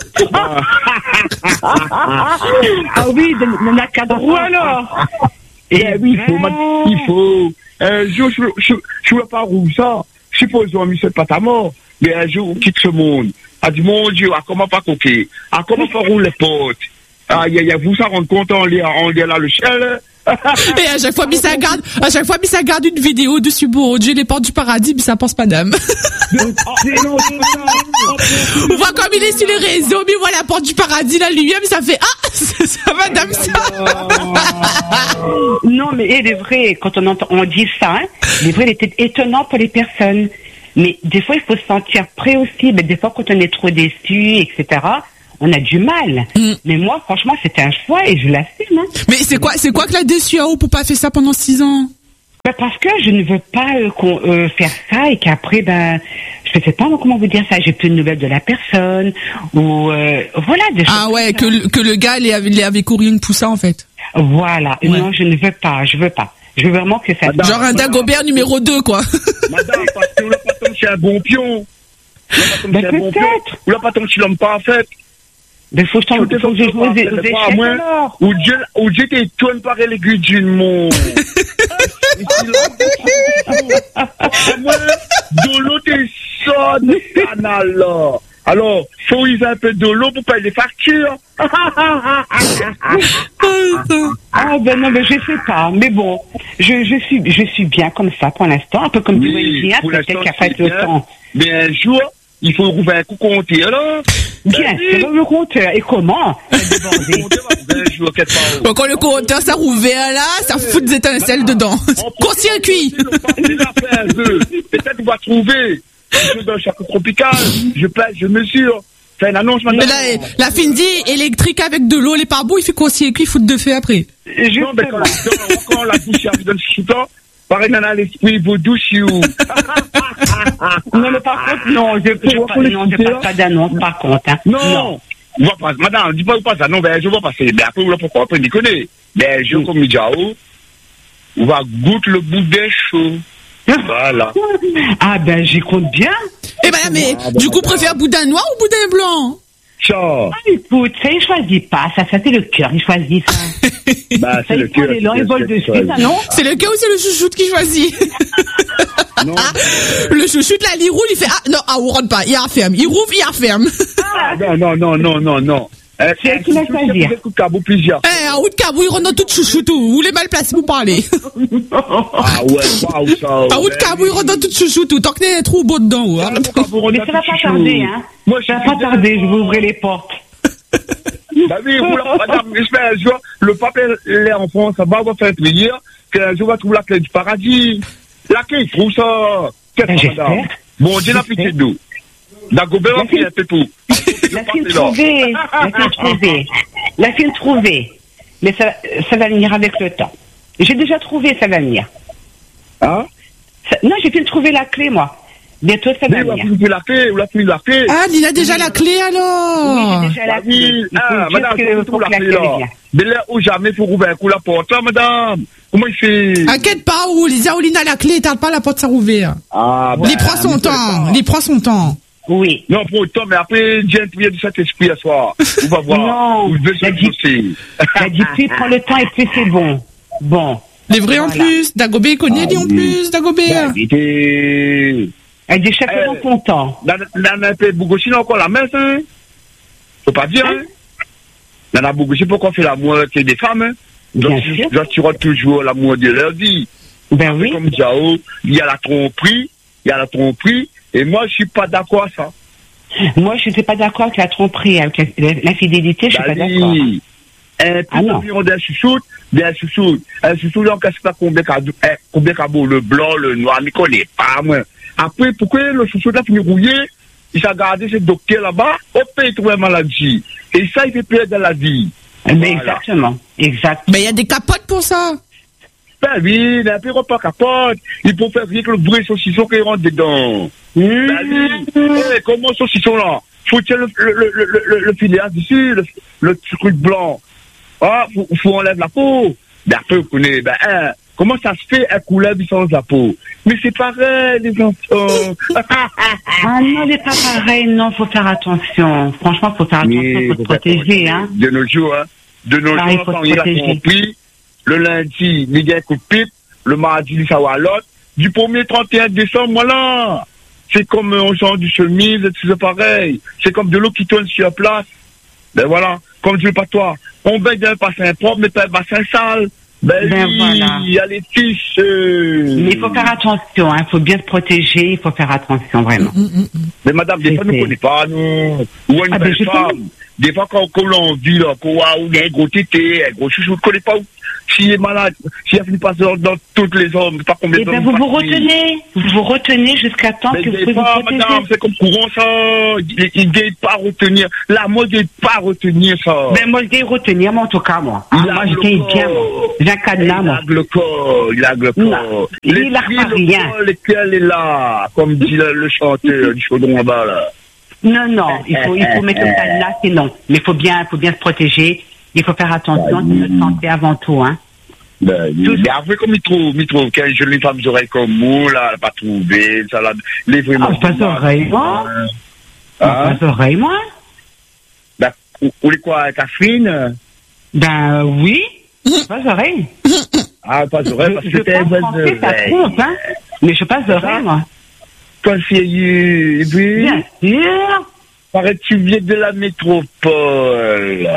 Ah oui, de la cadre, alors. Eh oui, il faut, il faut. Un jour, je je je veux pas où ça. Supposons, Michel, pas ta mort. Mais un jour, on quitte ce monde. A dit, mon Dieu, à comment pas coquer? À comment pas rouler les potes? Ah, y a, y a, vous, ça rend compte, on lit, on lit là le ciel. Et à chaque fois, Miss regarde, à chaque fois, Miss regarde une vidéo de Subo, Dieu les portes du paradis, mais ça pense pas d'âme. On voit comme il est sur les réseaux, mais voilà la porte du paradis, là, lui-même, ça fait, ah, ça va, dame, ça. Non, mais il est vrai, quand on entend, on dit ça, hein, il est vrai, il était étonnant pour les personnes. Mais des fois, il faut se sentir prêt aussi. Mais des fois, quand on est trop déçu, et cetera, on a du mal. Mm. Mais moi, franchement, c'était un choix et je l'assume. Hein. Mais c'est quoi, c'est quoi que la déçu à haut pour pas faire ça pendant six ans? Ben parce que je ne veux pas euh, qu'on, euh, faire ça et qu'après, ben, je sais pas comment vous dire ça. J'ai plus de nouvelles de la personne ou euh, voilà. Des ah choses ouais, que le, que le gars il avait, il avait couru une poussa en fait. Voilà. Ouais. Non, je ne veux pas. Je veux pas. Je veux vraiment que ça. Madame, genre un Dagobert numéro deux, quoi. Madame, parce que le patron, c'est un bon pion. Le ben peut-être. Bon ou le patron, c'est l'homme parfait. Mais faut que je t'en dise, faut que je joue aux échecs alors. Ou Dieu, ou Dieu t'étonne par l'aiguille du monde. Moi, de l'eau, t'es sonne, canal, là. Alors, faut y un peu de l'eau pour payer les factures. Ah ben non, mais je sais pas. Mais bon, je, je suis je suis bien comme ça pour l'instant, un peu comme tu oui, vois, peut-être qu'après le temps. Mais un jour, il faut rouvrir un coup compter, alors. Bien sûr, le compteur. Et comment? Bon, quand le compteur s'est rouvert là, ça fout des étincelles dedans. Court-circuit. Peut-être on va trouver. Je dans chaque tropical, je pèse, je mesure. Fais une annonce maintenant. Mais là, la fin dit électrique avec de l'eau, les pare-boues, il fait court-circuit, il fout de feu après. Non, mais quand, quand la douche arrive dans le chouton, pareil, dans l'esprit, vos douches, ou. Non, mais par contre, non, je ne parle pas d'annonce, par contre, hein. Non. On va pas, madame, dis pas, pas ça, non, ben, je vais passer. Mais après, voilà pourquoi, après, déconner. Ben, je, comme Midjao, on va goûter le boudin chaud. Voilà. Ah ben j'y compte bien. Eh ben mais ah, ben, du coup ben, préfère boudin noir ou boudin blanc? Ça. Ah écoute, ça il choisit pas, ça, ça c'est le cœur, il choisit ça. Bah c'est le cœur. Il vole dessus, ça non? C'est le cœur ou c'est le chouchoute qui choisit? Non. Le chouchoute là, il roule, il fait ah non, ah on rentre pas, il referme, il rouvre, il referme. Ah non non non non non non. Euh, c'est qui l'a choisi. Eh, en route cabou, il rentre dans tout chouchoutou. Vous les mal placés pour parler. Ah ouais, waouh, ça. En route cabou, il rentre dans tout chouchoutou. Tant qu'il y a trop beau dedans, hein. Mais ça va pas tarder, hein. Moi, ça va pas tarder, je vais ouvrir les portes. Bah oui, madame, j'espère un jour, le pape est en France, ça va faire prière, qu'un jour, on va trouver la clé du paradis. La clé, il trouve ça. Qu'est-ce que c'est? Bon, Dieu n'a pitié de nous. Dagobert, on fait un peu tout. La film trouvée, la film trouvée, la film trouvée. Mais ça, ça va venir avec le temps. J'ai déjà trouvé, ça va venir. Hein? Ça, non, j'ai pu trouver la clé, moi. Bientôt, ça va venir. Vous avez la clé, vous avez la clé. Ah, il a déjà oui. La clé, alors. Oui, j'ai déjà la clé. Ah, madame, vous trouve la clé, là. Mais là, où jamais, il faut rouvrir un coup la porte, là, madame. Comment il fait? Inquiète pas, où Lisa Olina la clé, tarde pas, la porte s'est rouverte. Ah, ben. Il prend son temps, il prend son temps. Oui. Non, pour autant, mais après, j'ai un prière du Saint-Esprit à soir. On va voir. Non. Vous devez se dit, elle dit plus prend le temps et plus c'est bon. Bon. Les vrais voilà. En plus. Dagobert connaît, ah, dit en oui. Plus, Dagobert. Elle Elle dit chacun en son temps. Dans un peu Bougossi, encore la messe, hein. Faut pas dire, hein. Dans la Bougossi, pourquoi on fait l'amour des femmes, hein. Bien sûr. J'assurerai toujours l'amour de leur vie. Ben oui. Comme Diao, il y a la tromperie, il y a la tromperie. Et moi, je suis pas d'accord à ça. Moi, je suis pas d'accord avec la tromperie, avec l'infidélité, je suis bah, pas d'accord. Un peu d'un chouchoute, d'un chouchoute. Un chouchoute, on casse pas combien combien cabot, le blanc, le noir, mais connaît pas, moi. Après, pourquoi le chouchoute a fini rouillé? Il s'est gardé ce docteur là-bas, hop, il trouve une maladie. Et ça, il fait perdre de la vie. Mais voilà. Exactement. Exact. Mais il y a des capotes pour ça. Ben oui, il n'y a plus pas capote. Il faut faire rien que le bruit saucisson qui rentre dedans. Mmh. Ben oui. Hey, comment saucisson là? Faut tirer le, le, le, le, le filet dessus, le, le truc blanc. Ah, faut, faut enlever la peau. Ben après, vous connaissez, ben, hein, comment ça se fait un coulet sans la peau? Mais c'est pareil, les enfants. Ah non, c'est pas pareil, non, faut faire attention. Franchement, faut faire attention, mais faut se protéger, hein. De nos jours, hein. De nos ah, jours, quand il a compris. Le lundi, il y a un coup de pipe. Le mardi, ça va à l'autre. Du premier trente et un décembre, voilà. C'est comme on change du chemise, c'est pareil. C'est comme de l'eau qui tourne sur la place. Ben voilà. Comme je veux pas toi. On baigne dans un bassin propre, mais pas un bassin sale. Ben, Ben oui, voilà. il y a les fils. euh, Mais il faut faire attention, hein. Il faut bien se protéger, il faut faire attention, vraiment. Mais madame, des fois, nous ne C'est- connaissons pas, nous. Ou une Ah, ben, belle je femme. connais. Des fois, quand, quand on vit, là, qu'on a ou il y a un gros tété, un gros chouchou, on ne connaît pas où. S'il est malade, s'il a fini par dans, dans toutes les hommes, pas combien Eh d'hommes. ben, vous vous partis. retenez. Vous vous retenez jusqu'à temps Mais que vous des pouvez vous fois, protéger. madame, c'est comme courant, ça. Il ne pas retenir. La mode ne pas retenir, ça. Ben, moi, je vais retenir, moi, en tout cas, moi. Ah, Il a moi, le je vais corps. bien, moi. J'ai un cadenas, Il moi. a le corps, il a le Non, corps. il a pas rien. Lequel est là, comme dit le, le chanteur du chaudron là-bas, là. Non, non, il faut, il faut mettre le cadenas, c'est non. Mais il faut bien, faut bien se protéger. Il faut faire attention, c'est notre santé avant tout, hein. Ben, Tout mais après, comme il trouve, il trouve qu'une jolie femme d'oreilles comme moi, là, elle n'a pas trouvé, ça l'a, les vraiment. Ah, pas d'oreilles, moi. Hein? Pas d'oreilles, moi. Ben, ou, ou les quoi, Catherine? Ben, oui. Pas d'oreilles. Ah, pas d'oreilles, parce Je, que je t'es pense bonne français, ça oreille. trompe, hein. Mais je passe d'oreilles, moi. Quand c'est eu, et puis, Bien sûr. paraît que tu viens de la métropole.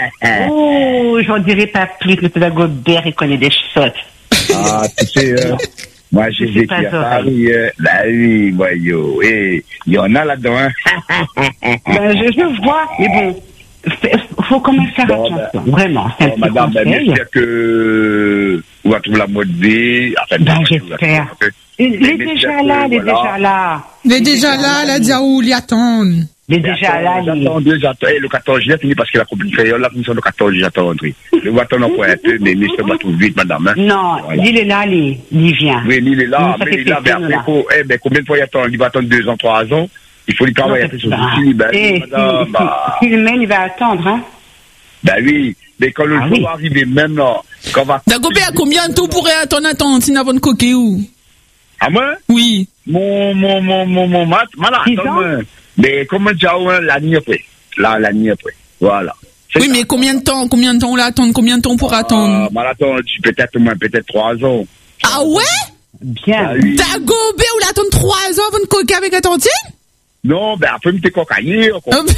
Oh, j'en dirais pas plus. Le pédagogue Bert, il connaît des choses. Ah, tu sais, euh, moi j'ai Je sais vécu pas à d'oreille. Paris, euh, bah oui, voyons, et il y en a là-dedans, hein. Ben, je, je vois. Mais bon, fait- faut quand même faire Bon, attention. Vraiment. C'est un Bon, petit madame, ben, conseil. j'espère que on va trouver la mode vie. Enfin, Ben, on va j'espère. trouver la- Il il est Mais déjà j'espère là, que, il est voilà. déjà là. Il est déjà là, la Diaoul, il attend. Il est déjà là, il J'attends, j'attends. Et le quatorze, j'ai fini parce que la copine créole, la finition le quatorze, j'attends André. Je vais attendre encore un peu, mais je va tout vite, madame, hein. Non, Voilà. il est là, il, il vient. Oui, il est là, Nous, ça mais fait il est là, mais plaisir, nous, après, là. faut, eh, ben, combien de fois il attend? Il va attendre deux ans, trois ans. Il faut lui travailler un peu sur Ben, l'outil, ben, eh, madame, si- bah. si- S'il mène, il va attendre, hein. Ben oui, mais quand le Ah jour oui. va arriver, même là, quand va. Dagobé, à combien de temps pourrait attendre attendre si avant de coquer ou? À moi? Oui. Mon, mon, mon, mon, mon mat, voilà, Six attends, ans? moi. Mais comment déjà, ouais, la nuit après. Là, la nuit après. Voilà. C'est Oui, ça. mais combien de temps, combien de temps on l'attend, combien de temps pour Ah, attendre? marathon, tu peut-être moins, peut-être trois ans. Ah ouais? Bien. Ah oui. Dagobé, on l'attend trois ans avant de coquer avec la tantine? Non, ben après, me t'es cocaillé.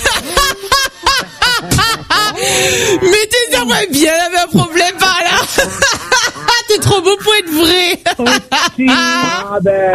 Mais t'es sûrement bien, il avait un problème par là. T'es trop beau pour être vrai. Ah ben,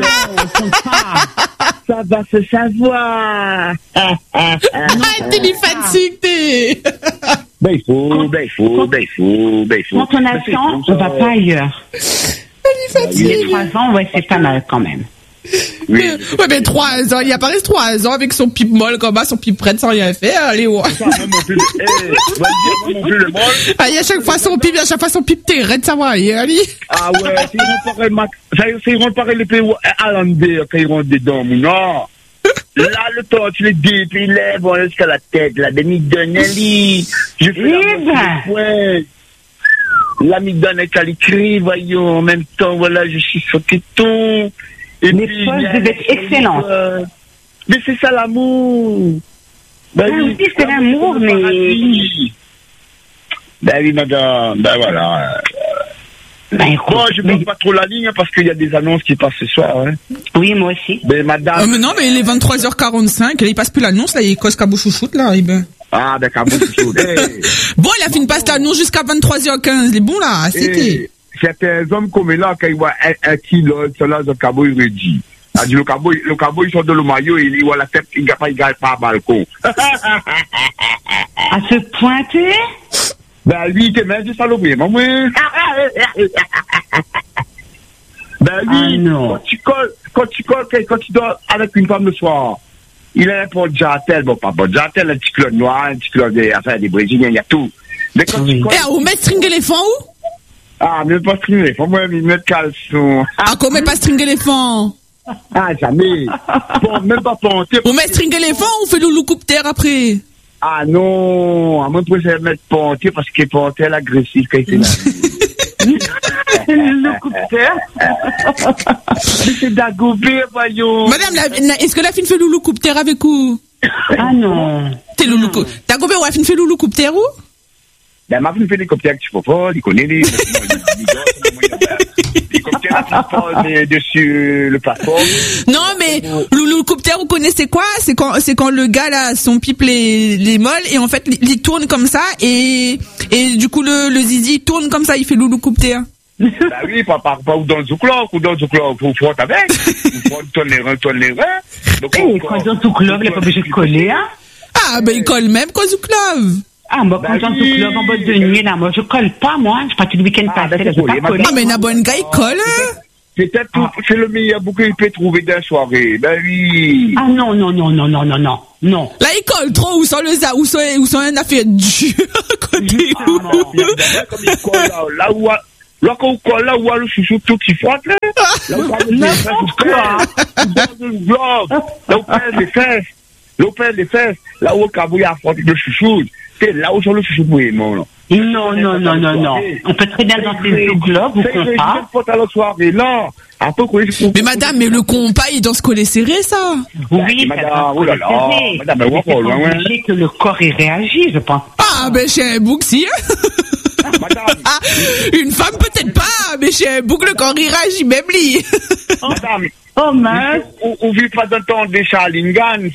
ça va se savoir. Ah, t'es des fatigues, t'es. Ben il faut, ben il faut, ben il faut, ben il faut. Quand on a Mais c'est cent, comme on va ça. pas ailleurs. Les trois ans, ouais, c'est pas mal quand même. Oui. Ouais, mais trois ans, il apparaît trois ans avec son pipe molle comme ça, son pipe prête sans rien faire, allez, ouais. Ça, moi, mon plus, eh, vas-y, moi, mon plus, le molle. Ah, il y a chaque fois son pipe, à chaque fois son pipe t'es raide, ça va, allez. Ah ouais, c'est ils pareil, Mac. Ça, c'est ils pareil les pays hollandais quand ils rentrent dedans, mais non. Là, le temps, tu les dis, puis ils lèvent, on jusqu'à la tête, la demi-donnelli. Je fais la Eh moitié ben. du poing. L'amidone est à l'écrit, voyons, en même temps, voilà, je suis sur téton. Et Les puis, poses il y a- devaient être excellentes. Euh, Mais c'est ça l'amour. Ben Ah oui, c'est l'amour, le mais- paradis. Ben oui, madame, ben voilà. Ben, écoute, Bon, je ne mais- prends pas trop la ligne hein, parce qu'il y a des annonces qui passent ce soir. Hein. oui, moi aussi. Mais madame. Ah, mais non, mais il est vingt-trois heures quarante-cinq, là, il passe plus l'annonce, là, il cause cabou chouchoute, là, il ben. Ah, d'accord, bon, c'est chaud. Hey. Bon, il a fait une passe l'annonce jusqu'à vingt-trois heures quinze, il est bon, là, c'était. Hey, certains hommes comme là, quand ils voient un, un kilo, cela, le cabot, il redit. Ah, le cabot, le cabot, il sort de le maillot, il voit la tête, il ne pas, il gagne pas à balcon. À se pointer? Ben, lui, t'es même du saloperie, non, oui. Ben, Ah, oui, non. quand tu colles, quand tu colles, quand tu dors avec une femme le soir, il a un porte-jantel, bon, pas porte-jantel, un petit clone noir, un petit clone des, enfin, des Brésiliens, il y a tout. Mais quand Oui. tu colles, Eh, on met string éléphant où? ah, mais pas stringé, faut moi, il met caleçon. Ah, qu'on met pas string éléphant? Ah, jamais. Bon, même pas ponté. On met string éléphant ou on fait loulou coupe terre après? Ah non, à moi, je préfère mettre ponté parce que ponté est agressif quand il fait la Le coup de terre. Mais c'est Dagobé, voyons. Madame, la- la- est-ce que la fille fait loulou coupe terre avec vous? Ah non. T'es loulou coupe. Dagobé, ouais, la fille fait loulou coupe terre où? Ben, ma fille fait des copiers que tu peux pas, il connaît les. Les copiers, de, dessus le plateforme. Non, mais l'hélicoptère, vous connaissez quoi? C'est quand, c'est quand le gars, là, son pipe les, les molles, et en fait, il, il tourne comme ça, et, et du coup, le, le zizi, il tourne comme ça, il fait l'hélicoptère. Bah oui, pas, pas, pas ou dans le zoukloc, ou dans le zoukloc, faut frotter avec. Faut tourner les reins, tourner les reins. Donc, eh, quand dans le zoukloc, il n'est pas obligé de coller, hein? Ah, ben, il colle même qu'au zoukloc. Ah, moi, quand j'en suis club en boîte de nuit, là, moi, je colle pas, moi. Je pas tout le week-end passé, là, je pas coller. Ah, mais la bonne gars, il colle, hein. C'est peut-être tout, c'est le meilleur bouquet qu'il peut trouver dans la soirée. Ben oui. Ah, non, non, non, non, non, non, non, non. Là, il colle trop, ou sans le za, ou sans, ou sans une affaire dure, côté où. Comme il colle, là, là où, là, quand on colle, là où le chouchou tout qui frotte, là. Là où on perd le bloc. Là où on perd les fesses. Là où on perd les fesses. Là où on cabouille à frotter le chouchou. C'est là où sont le chouchou pour aimant, là. Non, non, non, non, non. On peut très bien danser le zouk-là, vous comprenez pas. Mais madame, mais le compas, il danse collé serré, ça. Oui, madame, oh là là. Madame, elle voit pas loin. C'est obligé que le corps y réagit, je pense. Ah, ben chez un bouc, si. Madame. Ah, une femme, peut-être pas, mais chez un bouc, le corps y réagit, même lui. Madame. Oh, mince. On vit pas d'entendre des Charlingans.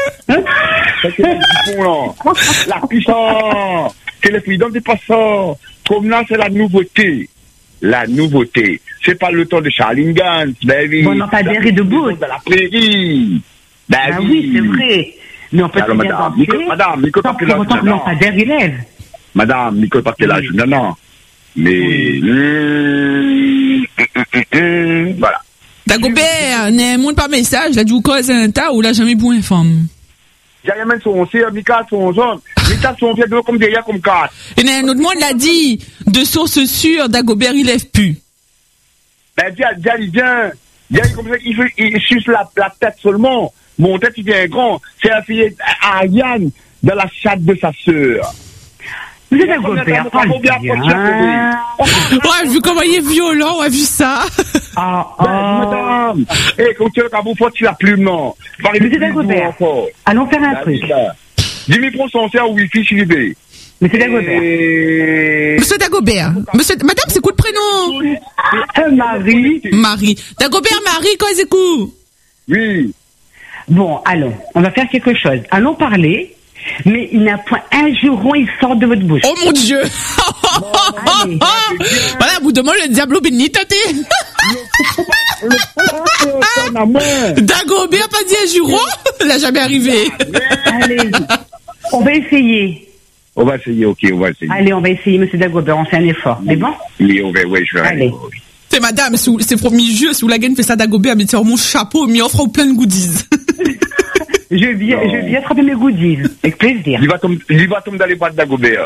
La puissance. C'est le freedom des passants. Comme là, c'est la nouveauté. La nouveauté. C'est pas le temps de Charlingans, ben oui. Bon, non, pas d'air et de bout. De la prairie. Ben ah oui, oui c'est vrai. Mais on peut alors, madame, danser. Nico, madame, Nico, sans pour autant que non, pas d'air, il lève. Madame, Nico, pas que l'âge. Non, non. Mais, oui. mmh, mmh, mmh, mmh, voilà. Dagobert, n'est monde par message, là, du cause un tas ou là, jamais pour une femme. J'ai même son C, Mika, son zone. Mika, son vieux comme derrière, comme quatre. Et un autre monde l'a dit, de source sûre, Dagobert, il lève plus. Ben, dia, dia, il vient. Dia, il, comme ça, il, fait, il suce la, la tête seulement. Mon tête, il vient grand. C'est la fille Ariane dans la chatte de sa sœur. Vous êtes Dagobert, pas bien. Ouais, vu comment il est violent, on a vu ça. Ah, ben, ah. Madame. Eh, quand tu es à vous, faut tu la plume, non. Vous êtes Dagobert. Allons faire un truc. dix mille pour cent, c'est un wifi, s'il est. Monsieur Dagobert. Et... Monsieur Dagobert. Monsieur, madame, c'est quoi le prénom? Euh, Marie. Marie. Dagobert, Marie, quoi, c'est quoi? Oui. Bon, allons. On va faire quelque chose. Allons parler. Mais il n'a point un juron, il sort de votre bouche. Oh mon Dieu! Bon, voilà, vous demandez le diablo béni, tati. Dagobert pas dit un juron? L'a jamais arrivé. Allez, on va essayer. On va essayer, ok, on va essayer. Allez, on va essayer, monsieur Dagobert, on fait un effort. C'est bon? Oui, on va, oui, je vais aller. C'est madame, c'est premier jeu, si vous la gagnez, fait ça Dagobert, mais sur mon chapeau, m'y offre plein de goodies. Je viens, non. je viens attraper mes goodies, avec plaisir. Il va tomber, il va tomber dans les boîtes d'Dagobert.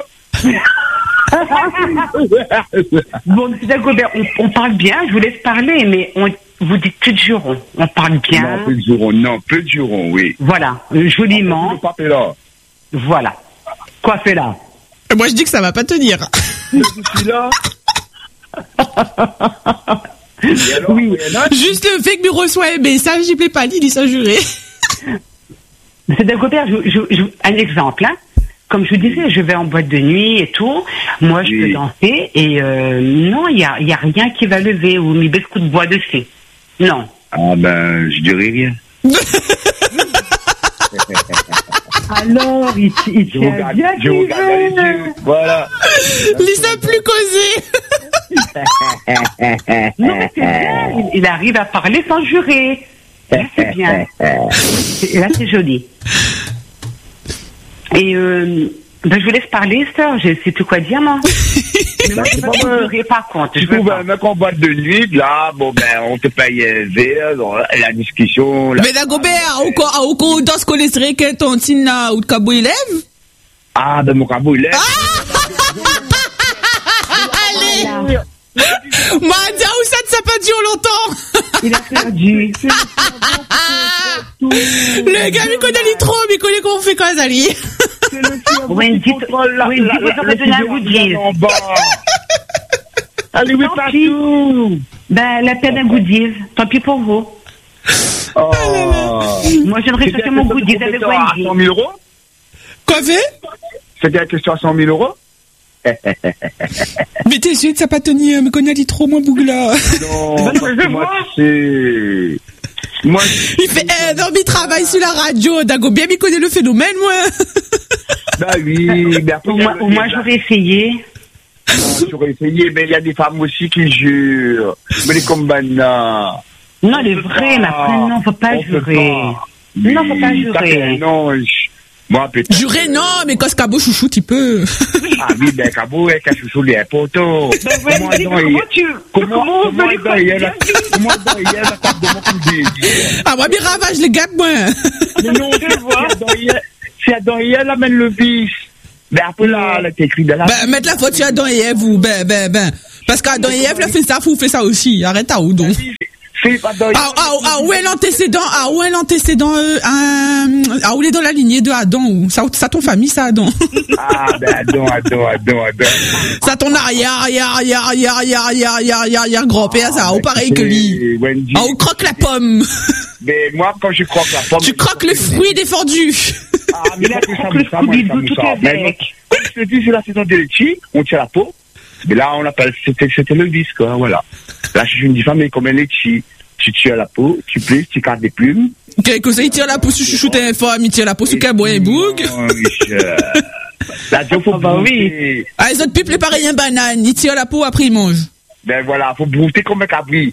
Bon, monsieur Dagobert, on, on parle bien, je vous laisse parler, mais on, vous dites peu de jurons. On parle bien. Non, peu de jurons, non, peu de jurons, oui. Voilà, joliment. Le pape est là. Voilà. Quoi fait là? Et moi, je dis que ça va pas tenir. Je suis là. Alors, oui. Juste le fait que me reçoit un message, j'y plaît pas, il s'en juré. Monsieur Dagobert, je, je, je, un exemple, hein. Comme je vous disais, je vais en boîte de nuit et tout. Moi, je oui. peux danser et euh, non, il y a, y a rien qui va lever ou mes coups de bois dessus. Non. Ah ben, je dirais rien. Alors, il, il tient regarde, bien je regarde dans les yeux. Voilà. Lisa plus causé. Non, mais c'est bien. Il, il arrive à parler sans jurer. Là, c'est bien. Et là, c'est joli. Et euh, ben, je vous laisse parler, sœur. Je sais plus quoi dire, moi. Mais moi, je ne me jurerai pas contre. Tu trouves un mec en boîte de nuit, là, bon, ben, on te paye un verre, la discussion. Là. Mais Dagobert, au cours dans ce qu'on laisserait que ton tina ou de cabou il lève? Ah, ben, mon cabou il lève. Allez! Moi, dire où ça ne s'est pas dit longtemps. Il a perdu. Le gars, il connaît les trop, mais il connaît comment on fait quand ça lit. Wendy, Wendy, vous aurez donné un coup de gis. Allez, oui, partout. Ben, la peine d'un goodies. Tant pis pour vous. Oh. Moi, j'aimerais chercher mon goodies avec Wendy. cent mille euros? Quoi fait? C'était la question à cent mille euros? Mais t'es sûr que ça pas tenir, me connais dit trop, moi, Bougla. Non, parce que moi, c'est... Moi, il fait, eh, non, mais il travaille sur la radio, Dago, bien, il connaît le phénomène, moi. Bah oui, mais après, au moins, au moins j'aurais essayé. J'aurais essayé, mais il y a des femmes aussi qui jurent. Mais les combana. Non, les vrais, ma frère, non, faut pas jurer. Oui, non, faut pas jurer. Non, moi, peut-être. Jurer, non, mais quand ce cabot chouchou, tu peux. Ah oui, ben, cabot, est qu'à chouchou, les poteaux. Ben, ouais, comment, comment tu, comment, comment on veut les croire? Comment dans hier, la table de mon coup ah, moi, bien ravage les gars, moi. Mais non, je vois. Si Adam et Ève amène le vice, ben après là, là, t'écris de là. Ben, mettre la faute sur Adam et Ève, ou, ben, ben, ben. Parce qu'Adam et Ève, là, fait ça, vous faites ça aussi. Arrête à où, donc. Ah, ah, ah, où est l'antécédent, ah, où est l'antécédent, euh, un, ah, où il est dans la lignée de Adam, ou, ça, ça ton famille, ça, Adam. Ah, ben, Adam, Adam, Adam, Adam. Ça ton arrière, arrière, arrière, arrière, arrière, arrière, arrière, arrière, arrière, grand-père, ça, ou pareil que lui. Ah, ou croque la pomme. Mais moi, quand je croque la pomme. Tu croques le fruit défendu. Ah, mais là, ça me ça, moi, ça me sort. Mais comme je te dis, c'est la saison des litchis, on tire la peau. Mais là, on appelle, c'était, c'était le vice, quoi, voilà. Là, je suis une femme, mais comme un litchi. Tu tires la peau, tu plies, tu casses des plumes. Quelque chose, il tire la peau sur chouchou t'es femme, il tire la peau sur Cabois et Boug. Là, il faut brouter. Ah, les autres pipes, les pareils, un banane, il tire la peau, après il mange. Ben voilà, faut brouter comme un cabri.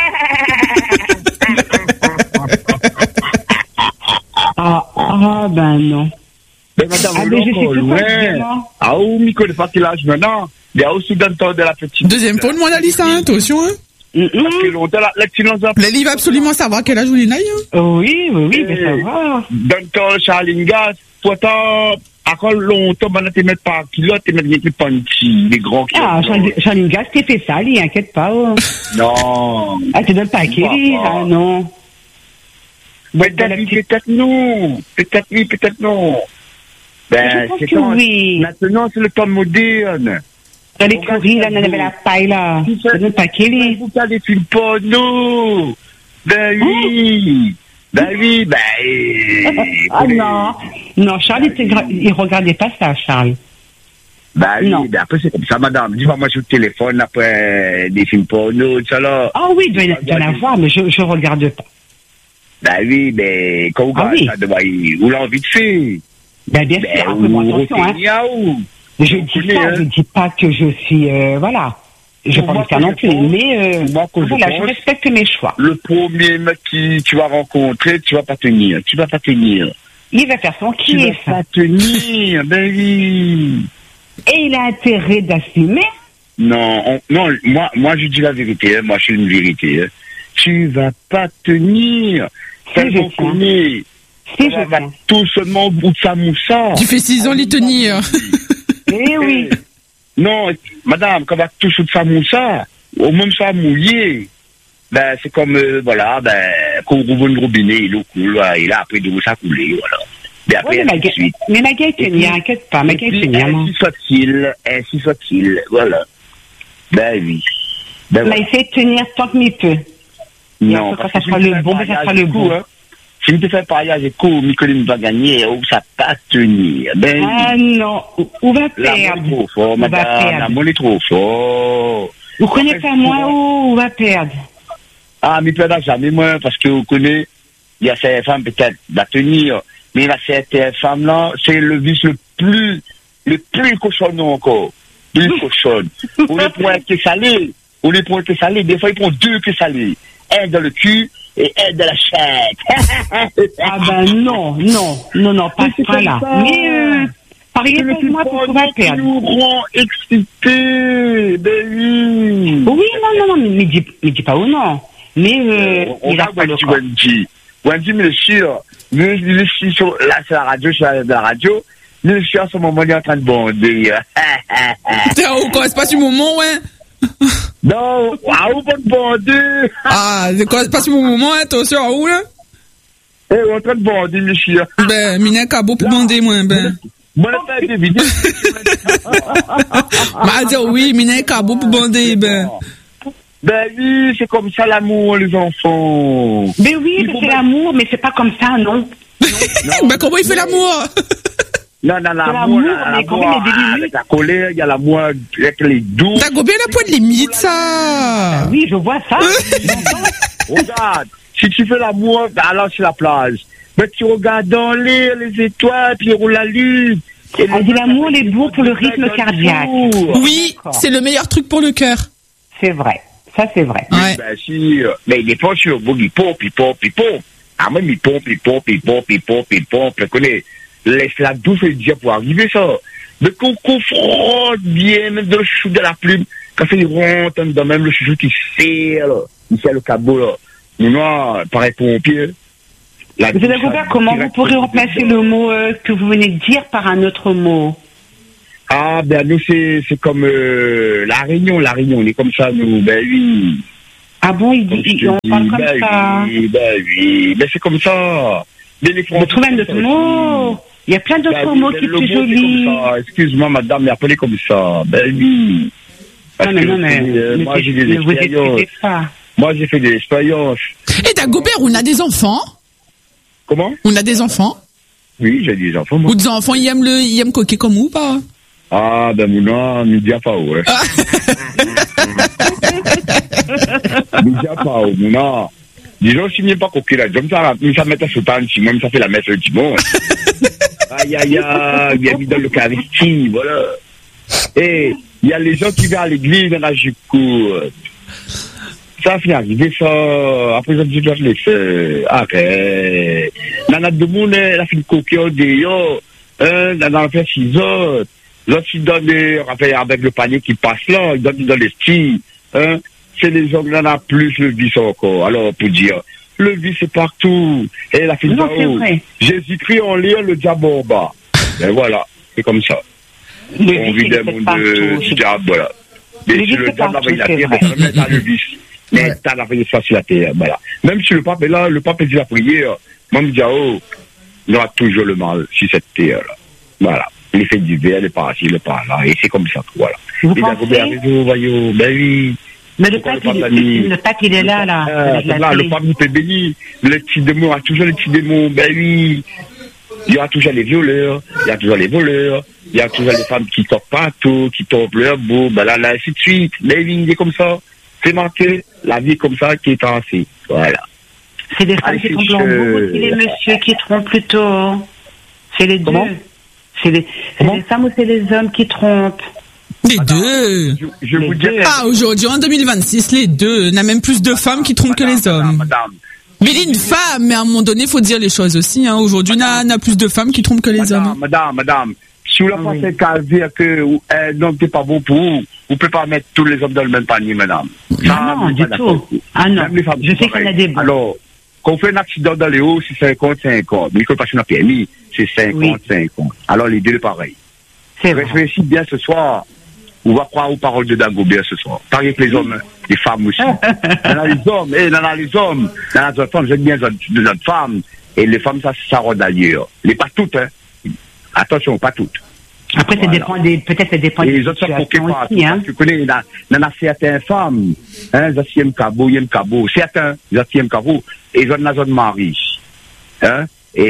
Ah, ah, ben non. Ben madame, ah, mais je suis loin. Ah, où, Miko, le facilage maintenant? Il y a aussi dans le temps de la petite. Deuxième fois de moi, la liste, hein, attention, hein. Mm-hmm. Parce que longtemps, l'excellence... Lélie va absolument savoir quel âge vous l'avez, hein. Oui, oui, oui, mais ça va. Dans le temps, Charlingas, pourtant, à quoi longtemps, maintenant, tu mets pas kilo, tu mets des petits, des grands kilos. Ah, Charlingas, tu fait ça, il inquiète pas, oh. Non. Ah, tu donnes pas qu'il ah, non. Peut-être oui, peut-être non. Peut-être oui, peut-être non. Ben, c'est quand... oui. Maintenant, c'est le temps moderne. Dans les courriers, là, on avait la paille, là. Ça donne pas qu'il est. Vous avez des films porno. Ben oui. Ben oui, ben. Ah non. Non, Charles, il regardait pas ça, Charles. Ben oui, ben après, c'est comme ça, madame. Dis-moi, moi, je téléphone après des films porno, tout ça, là. Ah oui, il doit y en avoir, mais je, je regarde pas. Ben oui, ben, quand vous regardez ça, vous l'avez envie de faire. Ben bien sûr, un peu moins attention, hein. Je dis ça, hein. Je dis pas que je suis, euh, voilà. Je ne pense pas non plus, mais euh, moi, voilà, je, je respecte mes choix. Le premier mec qui tu vas rencontrer, tu vas pas tenir, tu vas pas tenir. Il va faire son qui tu est vas ça. Pas tenir, ben oui. Et il a intérêt d'assumer. Non, on, non, moi, moi je dis la vérité, hein, moi je suis une vérité. Hein. Tu vas pas tenir. Ça si je connaît. Si je va tout seulement au bout de sa moussa. Tu fais six ans l'y tenir. Eh oui. Non, madame, quand on va tout sous de sa moussa, au même ça mouillé, ben, c'est comme, euh, voilà, ben, quand on rouvre une robinet, il est cool, voilà, il a après de ça couler, voilà. Mais après, oui, mais, ma suite. Mais ma gueule tenir, inquiète pas, ma gueule tenir. Ainsi soit-il, ainsi soit-il, voilà. Ben oui. Ben, voilà. Mais essaie de tenir tant que m'il peut. Non, parce que ça sera le bon, mais ça sera le bon. Hein. Si je te fais parier avec quoi, Micheline va gagner, où ça pas tenir. Ben, ah non, où va perdre? La trop fort, madame, la molle est trop fort. Vous connaissez pas moi où va perdre? Ah, mais perdra jamais moi, parce que vous connaissez, il y a ces femmes peut-être à tenir, mais il y a ces femmes-là, c'est le vice le plus, le plus cochon encore. Plus cochon. Ou les points qui salés, ou les points qui salés, des fois ils prennent deux qui salés. Un dans le cul, et aide de la chatte. Ah ben non, non, non, non, pas ça là. Mais euh, pariez pour moi pour qu'on va perdre. Nous rend excités, ben oui. Oui, non, non, non, mais dis, mais dis pas ou non. Mais euh, on, on il a pas le corps. Wendy, Wendy, monsieur, je suis sur, là, c'est la radio, je suis à la radio, je suis à ce moment, il est en train de bander. T'es où, quoi, c'est pas ce moment, ouais? Non, à où pas de bander? Ah, c'est quoi, c'est pas ce moment, attention, à où, là? Eh, on est en train de bander, monsieur. Ben, mine cabot pour bander, moi, ben. Moi, la fait des vidéos. Bah, dire oui, mine cabot pour bander, ben. Ben oui, c'est comme ça l'amour, les enfants. Ben oui, c'est l'amour, mais c'est pas comme ça, non. non. Ben comment il fait l'amour? Non, non, l'amour, l'amour, avec la colère, il y a l'amour avec les doux. Dagobert, il a pas de limite, ça. Oui, je vois ça. Regarde, si tu fais l'amour, alors sur la plage. Mais tu regardes dans l'air, les étoiles, puis il roule la lune. Elle dit l'amour, il est bon pour le rythme cardiaque. Oui, c'est le meilleur truc pour le cœur. C'est vrai. Ça, c'est vrai. Ouais. Ben, si, mais il est pas sur le bouc, il pompe, il pompe, il pompe. Ah, même il pompe, il pompe, il pompe, il pompe, il pompe. Je connais. Laisse la douce et dire pour arriver ça. Mais qu'on confronte bien, même dans le chou de la plume. Quand c'est rentre, dans même le chouchou qui serre, là. Il serre le cabot, là. Nous, non, pareil pompier. Monsieur Dagobert, comment vous pourrez remplacer le mot euh, que vous venez de dire par un autre mot? Ah, ben, nous, c'est, c'est comme, euh, la Réunion, la Réunion, on est comme ça, nous, ben oui. Ah bon, il dit, il, on dis, parle comme ben ça. Oui, ben oui, ben c'est comme ça. Mais les Vous trouvez un autre mot? Il y a plein d'autres ben, mots ben, qui sont jolis. Excuse-moi, madame, mais appelez comme ça. Ben oui. Parce non, mais non, mais, euh, mais moi, j'ai des expériences. Moi, j'ai fait des expériences. Et Dagobert, on a des enfants? Comment? On a des enfants? Oui, j'ai des enfants, moi. Ou des enfants, ils aiment le, ils aiment coquer comme vous, pas? Ah, ben, mon nous dit pas, ouais. Nous dit pas, mon disons, si n'est pas coquille là, comme ça, ça met à sauter, si même ça fait la messe le dimanche. Aïe, aïe, aïe, bien mis dans l'Eucharistie, voilà. Et, il y a les gens qui viennent à l'église, dans la jupe. Ça fait arriver, ça. Après, ça, je dois le laisser. Après, dans de monde, elle a fait le coquille au déo, hein, dans la fait six autres. L'autre, il donne, avec le panier qui passe là, il donne dans les petits, hein. C'est les gens qui en a plus le vice encore. Alors, pour dire, le vice est partout. Et la fille d'en Jésus-Christ en lire le diable en bas. Et voilà, c'est comme ça. Le on vit des mondes du diable, voilà. Mais si le diable avec la terre, mais t'as le vice. Mais t'as la veille sur la terre, voilà. Même si le pape est là, le pape dit la prière, moi, je me dis, oh, il y aura toujours le mal sur cette terre-là. Voilà. Les faits divers, les parasites, les par là. Et c'est comme ça, voilà. Vous pensez? Voyons, ben oui. Mais le pape, il, il, le pape, il est là, là. Euh, là le pape, il peut bénir. Les petits démons, il y a toujours les petits démons. Ben oui. Il y a toujours les violeurs, il y a toujours les voleurs, il y a toujours les femmes qui toquent partout, qui toquent leur beau, ben là, là, ainsi de suite. Mais oui, il est comme ça. C'est marqué, la vie comme ça qui est tracée. Voilà. C'est des femmes Allez, qui trompent leur beau, c'est les messieurs qui trompent plutôt. C'est les Comment? deux. C'est les, c'est les femmes ou c'est les hommes qui trompent? Les Madame, deux. Je, je les vous deux. Dis... Ah, aujourd'hui, en deux mille vingt-six, les deux. On a même plus de femmes qui trompent Madame, que les hommes. Madame, mais il est une femme, mais à un moment donné, il faut dire les choses aussi. Hein. Aujourd'hui, on a, on a plus de femmes qui trompent que les madame, hommes. Madame, madame, si vous la pensez qu'à dire que un homme n'est pas bon pour vous, vous ne pouvez pas mettre tous les hommes dans le même panier, madame. Ah non, du tout. Ah non, je sais qu'il y en a des bons. Alors, quand on fait un accident dans les hauts, c'est cinquante cinquante. Mais quand on passe une P M I, c'est cinquante cinquante. Alors, les deux, pareil. C'est vrai. Réfléchissez bien ce soir. On va croire aux paroles de Dagobert ce soir. Pareil que les hommes, les femmes aussi. Il y en a les hommes, et il y en a les hommes, il y en a les femmes, j'aime bien les autres femmes. Et les femmes, ça, ça rôde d'ailleurs. Mais pas toutes, hein. Attention, pas toutes. Après, voilà. Ça dépend des, peut-être ça dépend des situations aussi, hein. Tu connais, il y en a, il y en a certaines femmes, hein, ils aiment cabot, ils aiment cabot. Certains, ils aiment cabot, et ils ont la zone mari. Hein.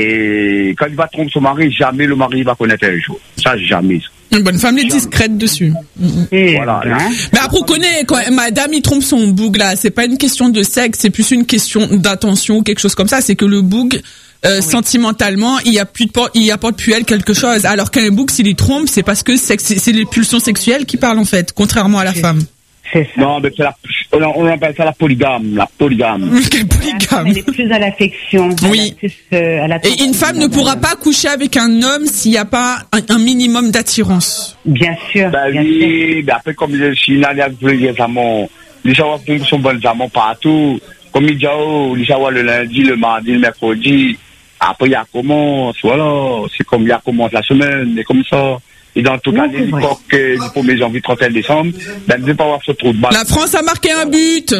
Et quand il va tromper son mari, jamais le mari va connaître un jour. Ça, jamais. Une bonne femme est discrète dessus. Et voilà. Hein? Mais après, on connaît, quand madame, il trompe son boug, là, c'est pas une question de sexe, c'est plus une question d'attention ou quelque chose comme ça. C'est que le boug, euh, oui. sentimentalement, il y a plus de por- il apporte plus elle quelque chose. Alors qu'un boug, s'il y trompe, c'est parce que c'est, c'est les pulsions sexuelles qui parlent, en fait, contrairement à la c'est, femme. C'est ça. Non, mais c'est la, on, on appelle ça la polygame, la polygame. Quelle polygame? Elle est plus à l'affection. Oui. Plus, euh, à la Et une femme ne pourra pas coucher avec un homme s'il n'y a pas un, un minimum d'attirance. Bien sûr. Ben bien oui, sûr. Ben après, comme je suis une alliance avec les amants, les gens sont bons amants partout. Comme il dit, oh, les gens le lundi, le mardi, le mercredi. Après, il y a commence, voilà. C'est comme il y a commence la semaine, et comme ça. Et dans toute l'année, l'époque, pour mes janvier, trente et un décembre, ben, ne pas avoir ce trou de balle. La France a marqué un but.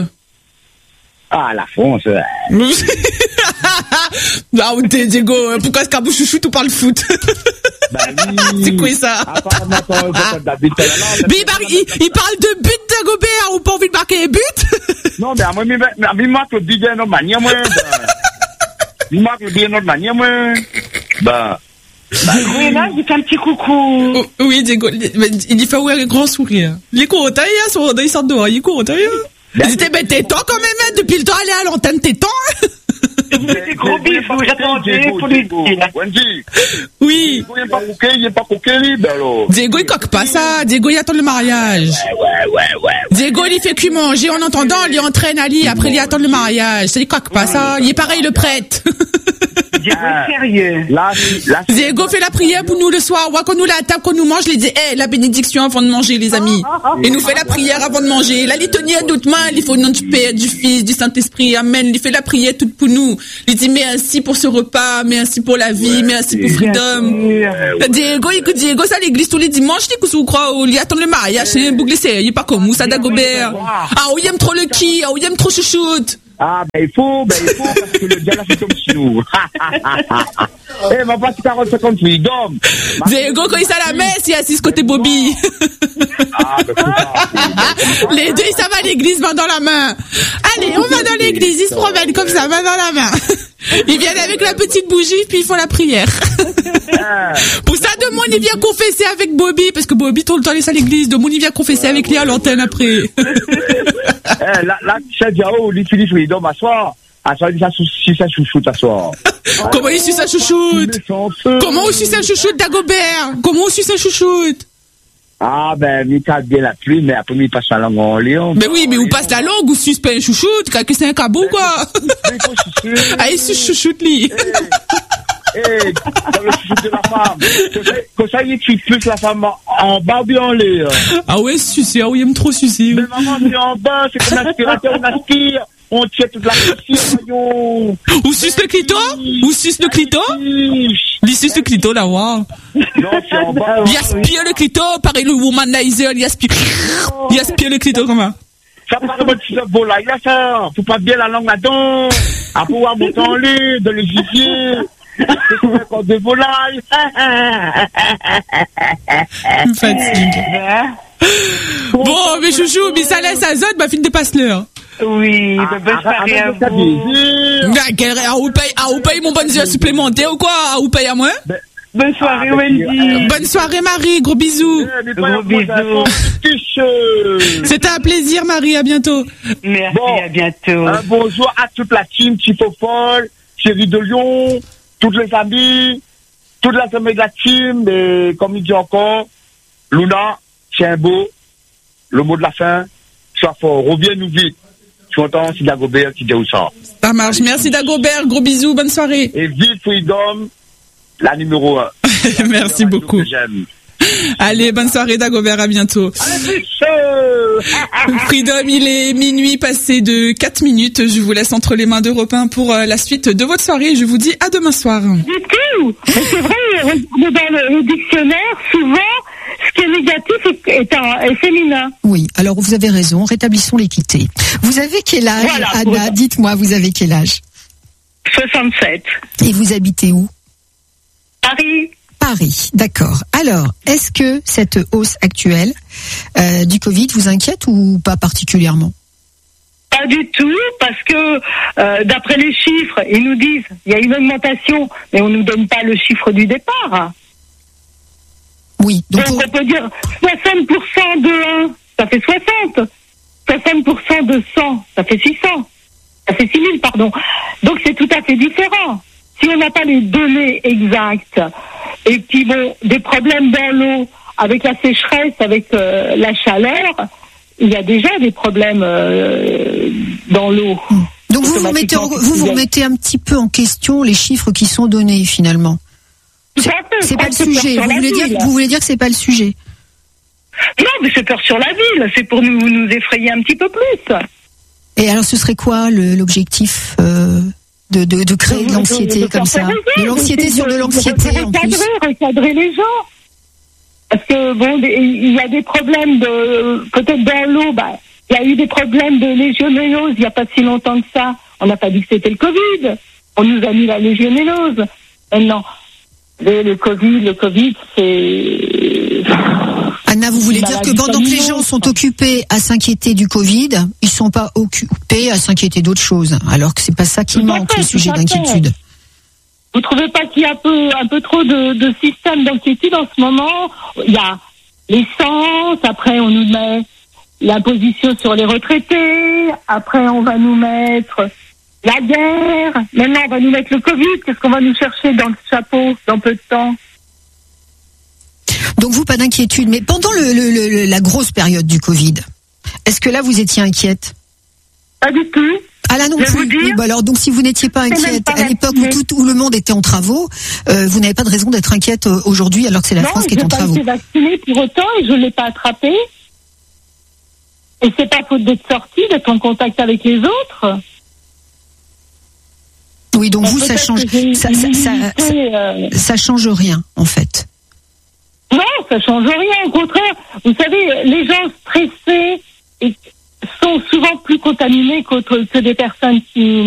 Ah, la France. Ah, t'es Diego, pourquoi est-ce qu'à Bouchouchou, tu parles foot? Ben oui. C'est quoi ça? Apparemment, ah. Mais il, mar- il, il parle de but de Gobert, ou pas envie de marquer un but? Non, mais à moi, il marque le but d'une autre manière, moi. Il marque le but d'une autre manière, moi. Ben. Bah, Gouéna, il fait un petit coucou. Oh, oui, Diego, il lui fait un grand sourire. Il est content, il sort dehors, il est content. Il était ben t'étends quand même, hein, depuis le temps, aller à l'antenne, t'étends. Je vous fais des gros bisous, j'attendais pour lui dire. Wendy. Oui. Diego, il n'est pas coqué, il n'est pas coqué, libre, alors. Diego, il coque pas ça. Diego, il attend le mariage. Ouais, ouais, ouais, ouais. Diego, il fait que manger en entendant, il entraîne Ali, après il attend le mariage. Ça, il coque pas ça. Il est pareil, le prêtre. Diego est sérieux. Là, là, Diego fait la prière pour nous le soir. Ouais, quand nous la table, quand nous mange, il dit, eh, la bénédiction avant de manger, les amis. Il nous fait la prière avant de manger. La litanie à d'autres mains, il faut au nom du Père, du Fils, du Saint-Esprit. Amen. Il fait la prière toute pour nous. Il dit, merci pour ce repas, merci pour la vie, ouais, merci pour Freedom. Ouais. Diego, écoute, Diego, ça à l'église tous les dimanches, il couche ou quoi, il attend le mariage, c'est un bouglé, il est pas comme Moussa Dagobert. Ah, il aime trop le qui, ah, il aime trop chouchoute. Ah, ben il faut, ben il faut, parce que le diable fait comme chez nous. Eh, ma passe quarante cinquante-huit, d'homme. Diego, quand il est à la messe, il assiste côté Bobby. Ah, ben c'est ça. Les deux, ils savent à l'église, main dans la main. Allez, on va dans l'église, ils se promènent comme ça, main dans la main. Ils viennent avec la petite bougie, puis ils font la prière. Pour ça, de monde, il vient confesser avec Bobby, parce que Bobby, tout le temps, il est à l'église. De monde, il vient confesser avec lui à l'antenne après. Eh, là, là, tu sais, Diao, lui, tu dis, je lui donne m'asseoir. Ah, ça, ça, si ça chouchoute, t'asseoir. Comment il suit sa chouchoute? Comment on suit sa chouchoute, Dagobert? Comment on suit sa chouchoute? Ah, ben, il tape bien la pluie, mais après, il passe la langue en lion. Mais oui, mais où passe la langue, ou suspend un chouchoute, que c'est un cabot, quoi? Ah, il suit chouchoute, lui. Eh, dans le chouchoute de la femme. Comme ça, il tue plus la femme en bas ou en l'air. Ah ouais, sucer, ah oui, il aime trop sucer. Mais maman, c'est en bas, c'est comme l'aspirateur, on aspire. On tire toute la poussière, voyons. Ou suce le clito? Ou suce le clito? Il suce le clito, là, waouh. Non, c'est en bas. Il aspire le clito, pareil, le womanizer, il aspire. Il aspire le clito, comment? Ça part de votre volaille, là, ça. Faut pas bien la langue là-dedans. À pouvoir monter en lait, de le gibier. C'est comme un corps de volaille. Il me fatigue. Bon, mais chouchou, mais ça laisse à zone, ma fille dépasse l'heure. Oui, ah, bonne soirée à vous. Ah, vous paye, ah, vous paye mon bon Dieu supplémentaire ou quoi? Ah, vous paye à moi? Bonne soirée, ah, Wendy. Euh, bonne soirée, Marie. Gros bisous. Eh, gros bisous. C'était un plaisir, Marie. À bientôt. Merci, bon, à bientôt. Un bonjour à toute la team Tifofol, Chérie de Lyon, toutes les amis, toute la famille de la team, et comme il dit encore, Luna, tiens beau, le mot de la fin, sois fort, reviens-nous vite. Tu entends, c'est Dagobert qui dit où ça. Ça marche. Merci Dagobert. Gros bisous. Bonne soirée. Et vive Freedom, la numéro un. Merci beaucoup. Allez, bonne soirée Dagobert. À bientôt. Freedom, il est minuit passé de quatre minutes. Je vous laisse entre les mains d'Europe un pour la suite de votre soirée. Je vous dis à demain soir. Du tout. C'est vrai, dans le dictionnaire, souvent, ce qui est négatif est, est, un, est féminin. Oui, alors vous avez raison, rétablissons l'équité. Vous avez quel âge, voilà, Anna? Voilà. Dites-moi, vous avez quel âge? soixante-sept. Et vous habitez où? Paris. Paris, d'accord. Alors, est-ce que cette hausse actuelle euh, du Covid vous inquiète ou pas particulièrement? Pas du tout, parce que euh, d'après les chiffres, ils nous disent il y a une augmentation, mais on ne nous donne pas le chiffre du départ. Oui. Donc, donc on peut dire soixante pour cent de un, ça fait soixante. soixante pour cent de cent, ça fait six cents. Ça fait six mille, pardon. Donc c'est tout à fait différent. Si on n'a pas les données exactes, et puis bon, des problèmes dans l'eau, avec la sécheresse, avec euh, la chaleur, il y a déjà des problèmes euh, dans l'eau. Donc vous vous, remettez en, vous vous remettez un petit peu en question les chiffres qui sont donnés finalement. C'est, c'est pas le sujet. Vous voulez, dire, vous voulez dire que c'est pas le sujet? Non, mais c'est peur sur la ville. C'est pour nous, nous effrayer un petit peu plus. Et alors, ce serait quoi le, l'objectif euh, de, de, de créer de l'anxiété de, de comme ça? De l'anxiété sur de l'anxiété en plus. Recadrer les gens. Parce que bon, il y a des problèmes de peut-être dans l'eau. Bah, il y a eu des problèmes de légionellose il n'y a pas si longtemps que ça. On n'a pas dit que c'était le Covid. On nous a mis la légionellose. Maintenant. Le, le Covid, le Covid, c'est... Anna, vous voulez dire que pendant que les gens sont occupés à s'inquiéter du Covid, ils sont pas occupés à s'inquiéter d'autres choses, alors que c'est pas ça qui manque, le sujet d'inquiétude. Vous trouvez pas qu'il y a un peu, un peu trop de, de système d'inquiétude en ce moment? Il y a l'essence, après on nous met l'imposition sur les retraités, après on va nous mettre la guerre, maintenant on va nous mettre le Covid, qu'est-ce qu'on va nous chercher dans le chapeau dans peu de temps? Donc vous, pas d'inquiétude, mais pendant le, le, le, la grosse période du Covid, est-ce que là vous étiez inquiète? Pas du tout. Ah là non Je plus. Oui, bah alors donc si vous n'étiez pas inquiète pas à l'époque où tout où le monde était en travaux, euh, vous n'avez pas de raison d'être inquiète aujourd'hui alors que c'est la non, France qui est en travaux. Non, j'ai pas été vaccinée pour autant et je l'ai pas attrapé. Et c'est pas faute d'être sortie, d'être en contact avec les autres. Oui, donc vous ça change ça ça, ça, ça, euh... ça change rien en fait. Non, ça change rien. Au contraire, vous savez, les gens stressés et sont souvent plus contaminés qu'autres, que des personnes qui